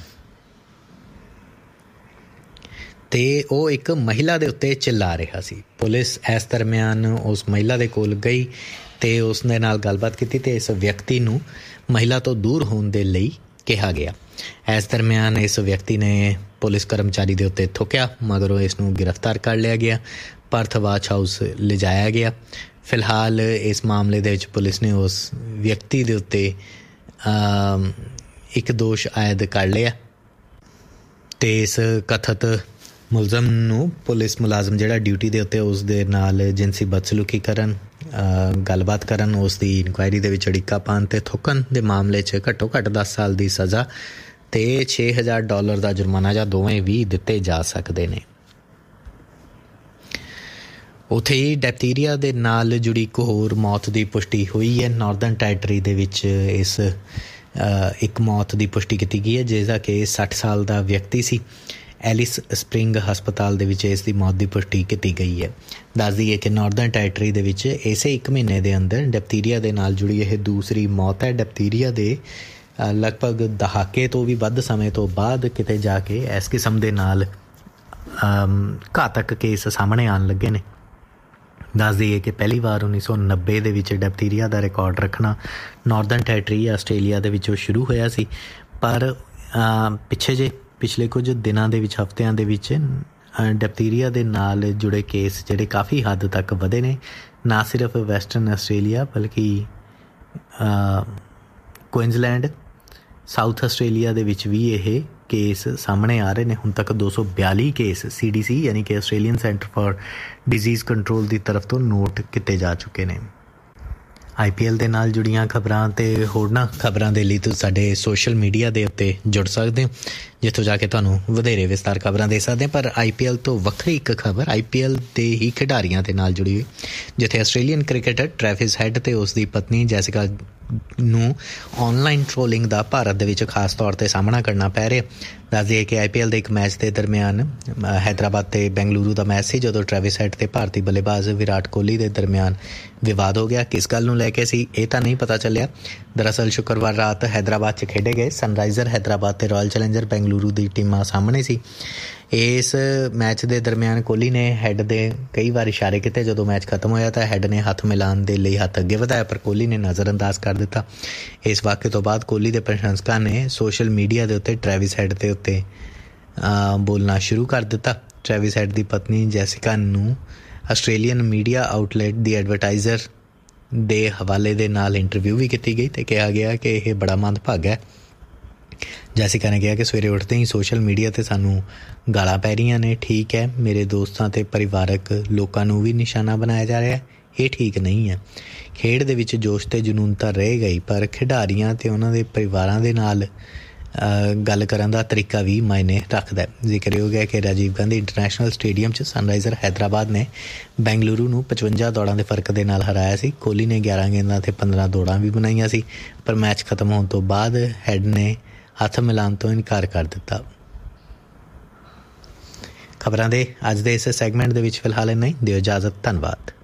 ਅਤੇ ਉਹ ਇੱਕ ਮਹਿਲਾ ਦੇ ਉੱਤੇ ਚਿੱਲਾ ਰਿਹਾ ਸੀ। ਪੁਲਿਸ ਇਸ ਦਰਮਿਆਨ ਉਸ ਮਹਿਲਾ ਦੇ ਕੋਲ ਗਈ ਅਤੇ ਉਸ ਦੇ ਨਾਲ ਗੱਲਬਾਤ ਕੀਤੀ ਅਤੇ ਇਸ ਵਿਅਕਤੀ ਨੂੰ ਮਹਿਲਾ ਤੋਂ ਦੂਰ ਹੋਣ ਦੇ ਲਈ ਕਿਹਾ ਗਿਆ। ਇਸ ਦਰਮਿਆਨ ਇਸ ਵਿਅਕਤੀ ਨੇ ਪੁਲਿਸ ਕਰਮਚਾਰੀ ਦੇ ਉੱਤੇ ਥੁੱਕਿਆ ਮਗਰੋਂ ਇਸ ਨੂੰ ਗ੍ਰਿਫਤਾਰ ਕਰ ਲਿਆ ਗਿਆ। ਪਰਥ ਵਾਚ ਹਾਊਸ ਲਿਜਾਇਆ ਗਿਆ। ਫਿਲਹਾਲ ਇਸ ਮਾਮਲੇ ਦੇ ਵਿੱਚ ਪੁਲਿਸ ਨੇ ਉਸ ਵਿਅਕਤੀ ਦੇ ਉੱਤੇ ਇੱਕ ਦੋਸ਼ ਆਇਦ ਕਰ ਲਿਆ ਅਤੇ ਇਸ ਕਥਿਤ ਮੁਲਜ਼ਮ ਨੂੰ ਪੁਲਿਸ ਮੁਲਾਜ਼ਮ ਜਿਹੜਾ ਡਿਊਟੀ ਦੇ ਉੱਤੇ ਉਸ ਦੇ ਨਾਲ ਜਿਨਸੀ ਬਦਸਲੂਕੀ ਕਰਨ ਗੱਲਬਾਤ ਕਰਨ ਉਸ ਦੀ ਇਨਕੁਆਇਰੀ ਦੇ ਵਿੱਚ ਅੜਿੱਕਾ ਪਾਉਣ ਅਤੇ ਥੁੱਕਣ ਦੇ ਮਾਮਲੇ 'ਚ ਘੱਟੋ ਘੱਟ ਦਸ ਸਾਲ ਦੀ ਸਜ਼ਾ ਅਤੇ ਛੇ ਹਜ਼ਾਰ ਡਾਲਰ ਦਾ ਜੁਰਮਾਨਾ ਜਾਂ ਦੋਵੇਂ ਵੀ ਦਿੱਤੇ ਜਾ ਸਕਦੇ ਨੇ। ਉੱਥੇ ਹੀ ਡੈਪਥੀਰੀਆ ਦੇ ਨਾਲ ਜੁੜੀ ਇੱਕ ਹੋਰ ਮੌਤ ਦੀ ਪੁਸ਼ਟੀ ਹੋਈ ਹੈ। ਨਾਰਦਰਨ ਟੈਰੀਟਰੀ ਦੇ ਵਿੱਚ ਇਸ ਇੱਕ ਮੌਤ ਦੀ ਪੁਸ਼ਟੀ ਕੀਤੀ ਗਈ ਹੈ ਜਿਸਦਾ ਕਿ ਸੱਠ ਸਾਲ ਦਾ ਵਿਅਕਤੀ ਸੀ। ਐਲਿਸ ਸਪਰਿੰਗ ਹਸਪਤਾਲ ਦੇ ਵਿੱਚ ਇਸ ਦੀ ਮੌਤ ਦੀ ਪੁਸ਼ਟੀ ਕੀਤੀ ਗਈ ਹੈ। ਦੱਸ ਦਈਏ ਕਿ ਨਾਰਦਰਨ ਟੈਰੀਟਰੀ ਦੇ ਵਿੱਚ ਇਸੇ ਇੱਕ ਮਹੀਨੇ ਦੇ ਅੰਦਰ ਡੈਪਥੀਰੀਆ ਦੇ ਨਾਲ ਜੁੜੀ ਇਹ ਦੂਸਰੀ ਮੌਤ ਹੈ। ਡੈਪਥੀਰੀਆ ਦੇ ਲਗਭਗ ਦਹਾਕੇ ਤੋਂ ਵੀ ਵੱਧ ਸਮੇਂ ਤੋਂ ਬਾਅਦ ਕਿਤੇ ਜਾ ਕੇ ਇਸ ਕਿਸਮ ਦੇ ਨਾਲ ਘਾਤਕ ਕੇਸ ਸਾਹਮਣੇ ਆਉਣ ਲੱਗੇ ਨੇ। ਦੱਸ ਦਈਏ ਕਿ ਪਹਿਲੀ ਵਾਰ ਉੱਨੀ ਸੌ ਨੱਬੇ ਦੇ ਵਿੱਚ ਡੈਪਥੀਰੀਆ ਦਾ ਰਿਕਾਰਡ ਰੱਖਣਾ ਨਾਰਦਰਨ ਟੈਰੀਟਰੀ ਆਸਟ੍ਰੇਲੀਆ ਦੇ ਵਿੱਚੋਂ ਸ਼ੁਰੂ ਹੋਇਆ ਸੀ ਪਰ ਪਿੱਛੇ ਜੇ ਪਿਛਲੇ ਕੁਝ ਦਿਨਾਂ ਦੇ ਵਿੱਚ ਹਫ਼ਤਿਆਂ ਦੇ ਵਿੱਚ ਡਿਪਥੀਰੀਆ ਦੇ ਨਾਲ ਜੁੜੇ ਕੇਸ ਜਿਹੜੇ ਕਾਫੀ ਹੱਦ ਤੱਕ ਵਧੇ ਨੇ। ਨਾ ਸਿਰਫ ਵੈਸਟਰਨ ਆਸਟ੍ਰੇਲੀਆ ਬਲਕਿ ਕੁਇਨਜ਼ਲੈਂਡ, ਸਾਊਥ ਆਸਟ੍ਰੇਲੀਆ ਦੇ ਵਿੱਚ ਵੀ ਇਹ ਕੇਸ ਸਾਹਮਣੇ ਆ ਰਹੇ ਨੇ। ਹੁਣ ਤੱਕ ਦੋ ਸੌ ਬਿਆਲੀ ਕੇਸ ਸੀ ਡੀ ਸੀ ਯਾਨੀ ਕਿ Australian centre for disease control ਦੀ ਤਰਫ ਤੋਂ ਨੋਟ ਕੀਤੇ ਜਾ ਚੁੱਕੇ ਨੇ। ਆਈ ਪੀ ਐਲ ਦੇ ਨਾਲ ਜੁੜੀਆਂ ਖਬਰਾਂ ਅਤੇ ਹੋਰਨਾਂ ਖਬਰਾਂ ਦੇ ਲਈ ਤੁਸੀਂ ਸਾਡੇ ਸੋਸ਼ਲ ਮੀਡੀਆ ਦੇ ਉੱਤੇ ਜੁੜ ਸਕਦੇ ਹੋ, ਜਿੱਥੋਂ ਜਾ ਕੇ ਤੁਹਾਨੂੰ ਵਧੇਰੇ ਵਿਸਤਾਰ ਖਬਰਾਂ ਦੇ ਸਕਦੇ। ਪਰ ਆਈ ਪੀ ਐਲ ਤੋਂ ਵੱਖਰੀ ਇੱਕ ਖਬਰ ਆਈ ਪੀ ਐਲ ਦੇ ਹੀ ਖਿਡਾਰੀਆਂ ਦੇ ਨਾਲ ਜੁੜੀ ਹੋਈ, ਜਿੱਥੇ ਆਸਟ੍ਰੇਲੀਅਨ ਕ੍ਰਿਕਟਰ ਟ੍ਰੈਵਿਸ ਹੈਡ ਅਤੇ ਉਸ ਦੀ ਪਤਨੀ ਜੈਸਿਕਾ ਨੂੰ ਔਨਲਾਈਨ ਟ੍ਰੋਲਿੰਗ ਦਾ ਭਾਰਤ ਦੇ ਵਿੱਚ ਖਾਸ ਤੌਰ 'ਤੇ ਸਾਹਮਣਾ ਕਰਨਾ ਪੈ ਰਿਹਾ। ਦੱਸ ਦਈਏ ਕਿ ਆਈ ਪੀ ਐਲ ਦੇ ਇੱਕ ਮੈਚ ਦੇ ਦਰਮਿਆਨ ਹੈਦਰਾਬਾਦ ਅਤੇ ਬੈਂਗਲੁਰੂ ਦਾ ਮੈਚ ਸੀ, ਜਦੋਂ ਟ੍ਰੈਵਿਸ ਹੈਡ ਅਤੇ ਭਾਰਤੀ ਬੱਲੇਬਾਜ਼ ਵਿਰਾਟ ਕੋਹਲੀ ਦੇ ਦਰਮਿਆਨ ਵਿਵਾਦ ਹੋ ਗਿਆ। ਕਿਸ ਗੱਲ ਨੂੰ ਲੈ ਕੇ ਸੀ ਇਹ ਤਾਂ ਨਹੀਂ ਪਤਾ ਚੱਲਿਆ। ਦਰਅਸਲ ਸ਼ੁੱਕਰਵਾਰ ਰਾਤ ਹੈਦਰਾਬਾਦ 'ਚ ਖੇਡੇ ਗਏ ਸਨਰਾਈਜ਼ਰ ਹੈਦਰਾਬਾਦ ਅਤੇ ਰਾਇਲ ਚੈਲੰਜਰ ਬੈਂਗਲੁਰੂ ਦੀ ਟੀਮਾਂ ਸਾਹਮਣੇ ਸੀ। ਇਸ ਮੈਚ ਦੇ ਦਰਮਿਆਨ ਕੋਹਲੀ ਨੇ ਹੈਡ ਦੇ ਕਈ ਵਾਰ ਇਸ਼ਾਰੇ ਕੀਤੇ। ਜਦੋਂ ਮੈਚ ਖਤਮ ਹੋਇਆ ਤਾਂ ਹੈਡ ਨੇ ਹੱਥ ਮਿਲਾਉਣ ਦੇ ਲਈ ਹੱਥ ਅੱਗੇ ਵਧਾਇਆ, ਪਰ ਕੋਹਲੀ ਨੇ ਨਜ਼ਰਅੰਦਾਜ਼ ਕਰ ਦਿੱਤਾ। ਇਸ ਵਾਕਿਏ ਤੋਂ ਬਾਅਦ ਕੋਹਲੀ ਦੇ ਪ੍ਰਸ਼ੰਸਕਾਂ ਨੇ ਸੋਸ਼ਲ ਮੀਡੀਆ ਦੇ ਉੱਤੇ ਟ੍ਰੈਵਿਸ ਹੈਡ ਦੇ ਉੱਤੇ ਬੋਲਣਾ ਸ਼ੁਰੂ ਕਰ ਦਿੱਤਾ। ਟ੍ਰੈਵਿਸ ਹੈਡ ਦੀ ਪਤਨੀ ਜੈਸਿਕਾ ਨੂੰ ਆਸਟ੍ਰੇਲੀਅਨ ਮੀਡੀਆ ਆਊਟਲੈਟ ਦੀ ਐਡਵਰਟਾਈਜ਼ਰ ਦੇ ਹਵਾਲੇ ਦੇ ਨਾਲ ਇੰਟਰਵਿਊ ਵੀ ਕੀਤੀ ਗਈ ਅਤੇ ਕਿਹਾ ਗਿਆ ਕਿ ਇਹ ਬੜਾ ਮੰਦਭਾਗਾ ਹੈ। ਜੈਸਿਕਾ ਨੇ ਕਿਹਾ ਕਿ ਸਵੇਰੇ ਉੱਠਦੇ ਹੀ ਸੋਸ਼ਲ ਮੀਡੀਆ 'ਤੇ ਸਾਨੂੰ ਗਾਲਾਂ ਪੈ ਰਹੀਆਂ ਨੇ। ਠੀਕ ਹੈ, ਮੇਰੇ ਦੋਸਤਾਂ ਅਤੇ ਪਰਿਵਾਰਕ ਲੋਕਾਂ ਨੂੰ ਵੀ ਨਿਸ਼ਾਨਾ ਬਣਾਇਆ ਜਾ ਰਿਹਾ, ਇਹ ਠੀਕ ਨਹੀਂ ਹੈ। ਖੇਡ ਦੇ ਵਿੱਚ ਜੋਸ਼ ਅਤੇ ਜਨੂੰਨ ਤਾਂ ਰਹੇਗਾ ਹੀ, ਪਰ ਖਿਡਾਰੀਆਂ ਅਤੇ ਉਹਨਾਂ ਦੇ ਪਰਿਵਾਰਾਂ ਦੇ ਨਾਲ ਗੱਲ ਕਰਨ ਦਾ ਤਰੀਕਾ ਵੀ ਮਾਇਨੇ ਰੱਖਦਾ ਹੈ। ਜ਼ਿਕਰਯੋਗ ਹੈ ਕਿ ਰਾਜੀਵ ਗਾਂਧੀ ਇੰਟਰਨੈਸ਼ਨਲ ਸਟੇਡੀਅਮ 'ਚ ਸਨਰਾਈਜ਼ਰ ਹੈਦਰਾਬਾਦ ਨੇ ਬੈਂਗਲੁਰੂ ਨੂੰ ਪਚਵੰਜਾ ਦੌੜਾਂ ਦੇ ਫਰਕ ਦੇ ਨਾਲ ਹਰਾਇਆ ਸੀ। ਕੋਹਲੀ ਨੇ ਗਿਆਰਾਂ ਗੇਂਦਾਂ 'ਤੇ ਪੰਦਰਾਂ ਦੌੜਾਂ ਵੀ ਬਣਾਈਆਂ ਸੀ, ਪਰ ਮੈਚ ਖਤਮ ਹੋਣ ਤੋਂ ਬਾਅਦ ਹੈਡ ਨੇ ਹੱਥ ਮਿਲਾਉਣ ਤੋਂ ਇਨਕਾਰ ਕਰ ਦਿੱਤਾ। ਖਬਰਾਂ ਦੇ ਅੱਜ ਦੇ ਇਸ ਸੈਗਮੈਂਟ ਦੇ ਵਿੱਚ ਫਿਲਹਾਲ ਇੰਨਾ ਹੀ। ਦਿਓ ਇਜਾਜ਼ਤ। ਧੰਨਵਾਦ।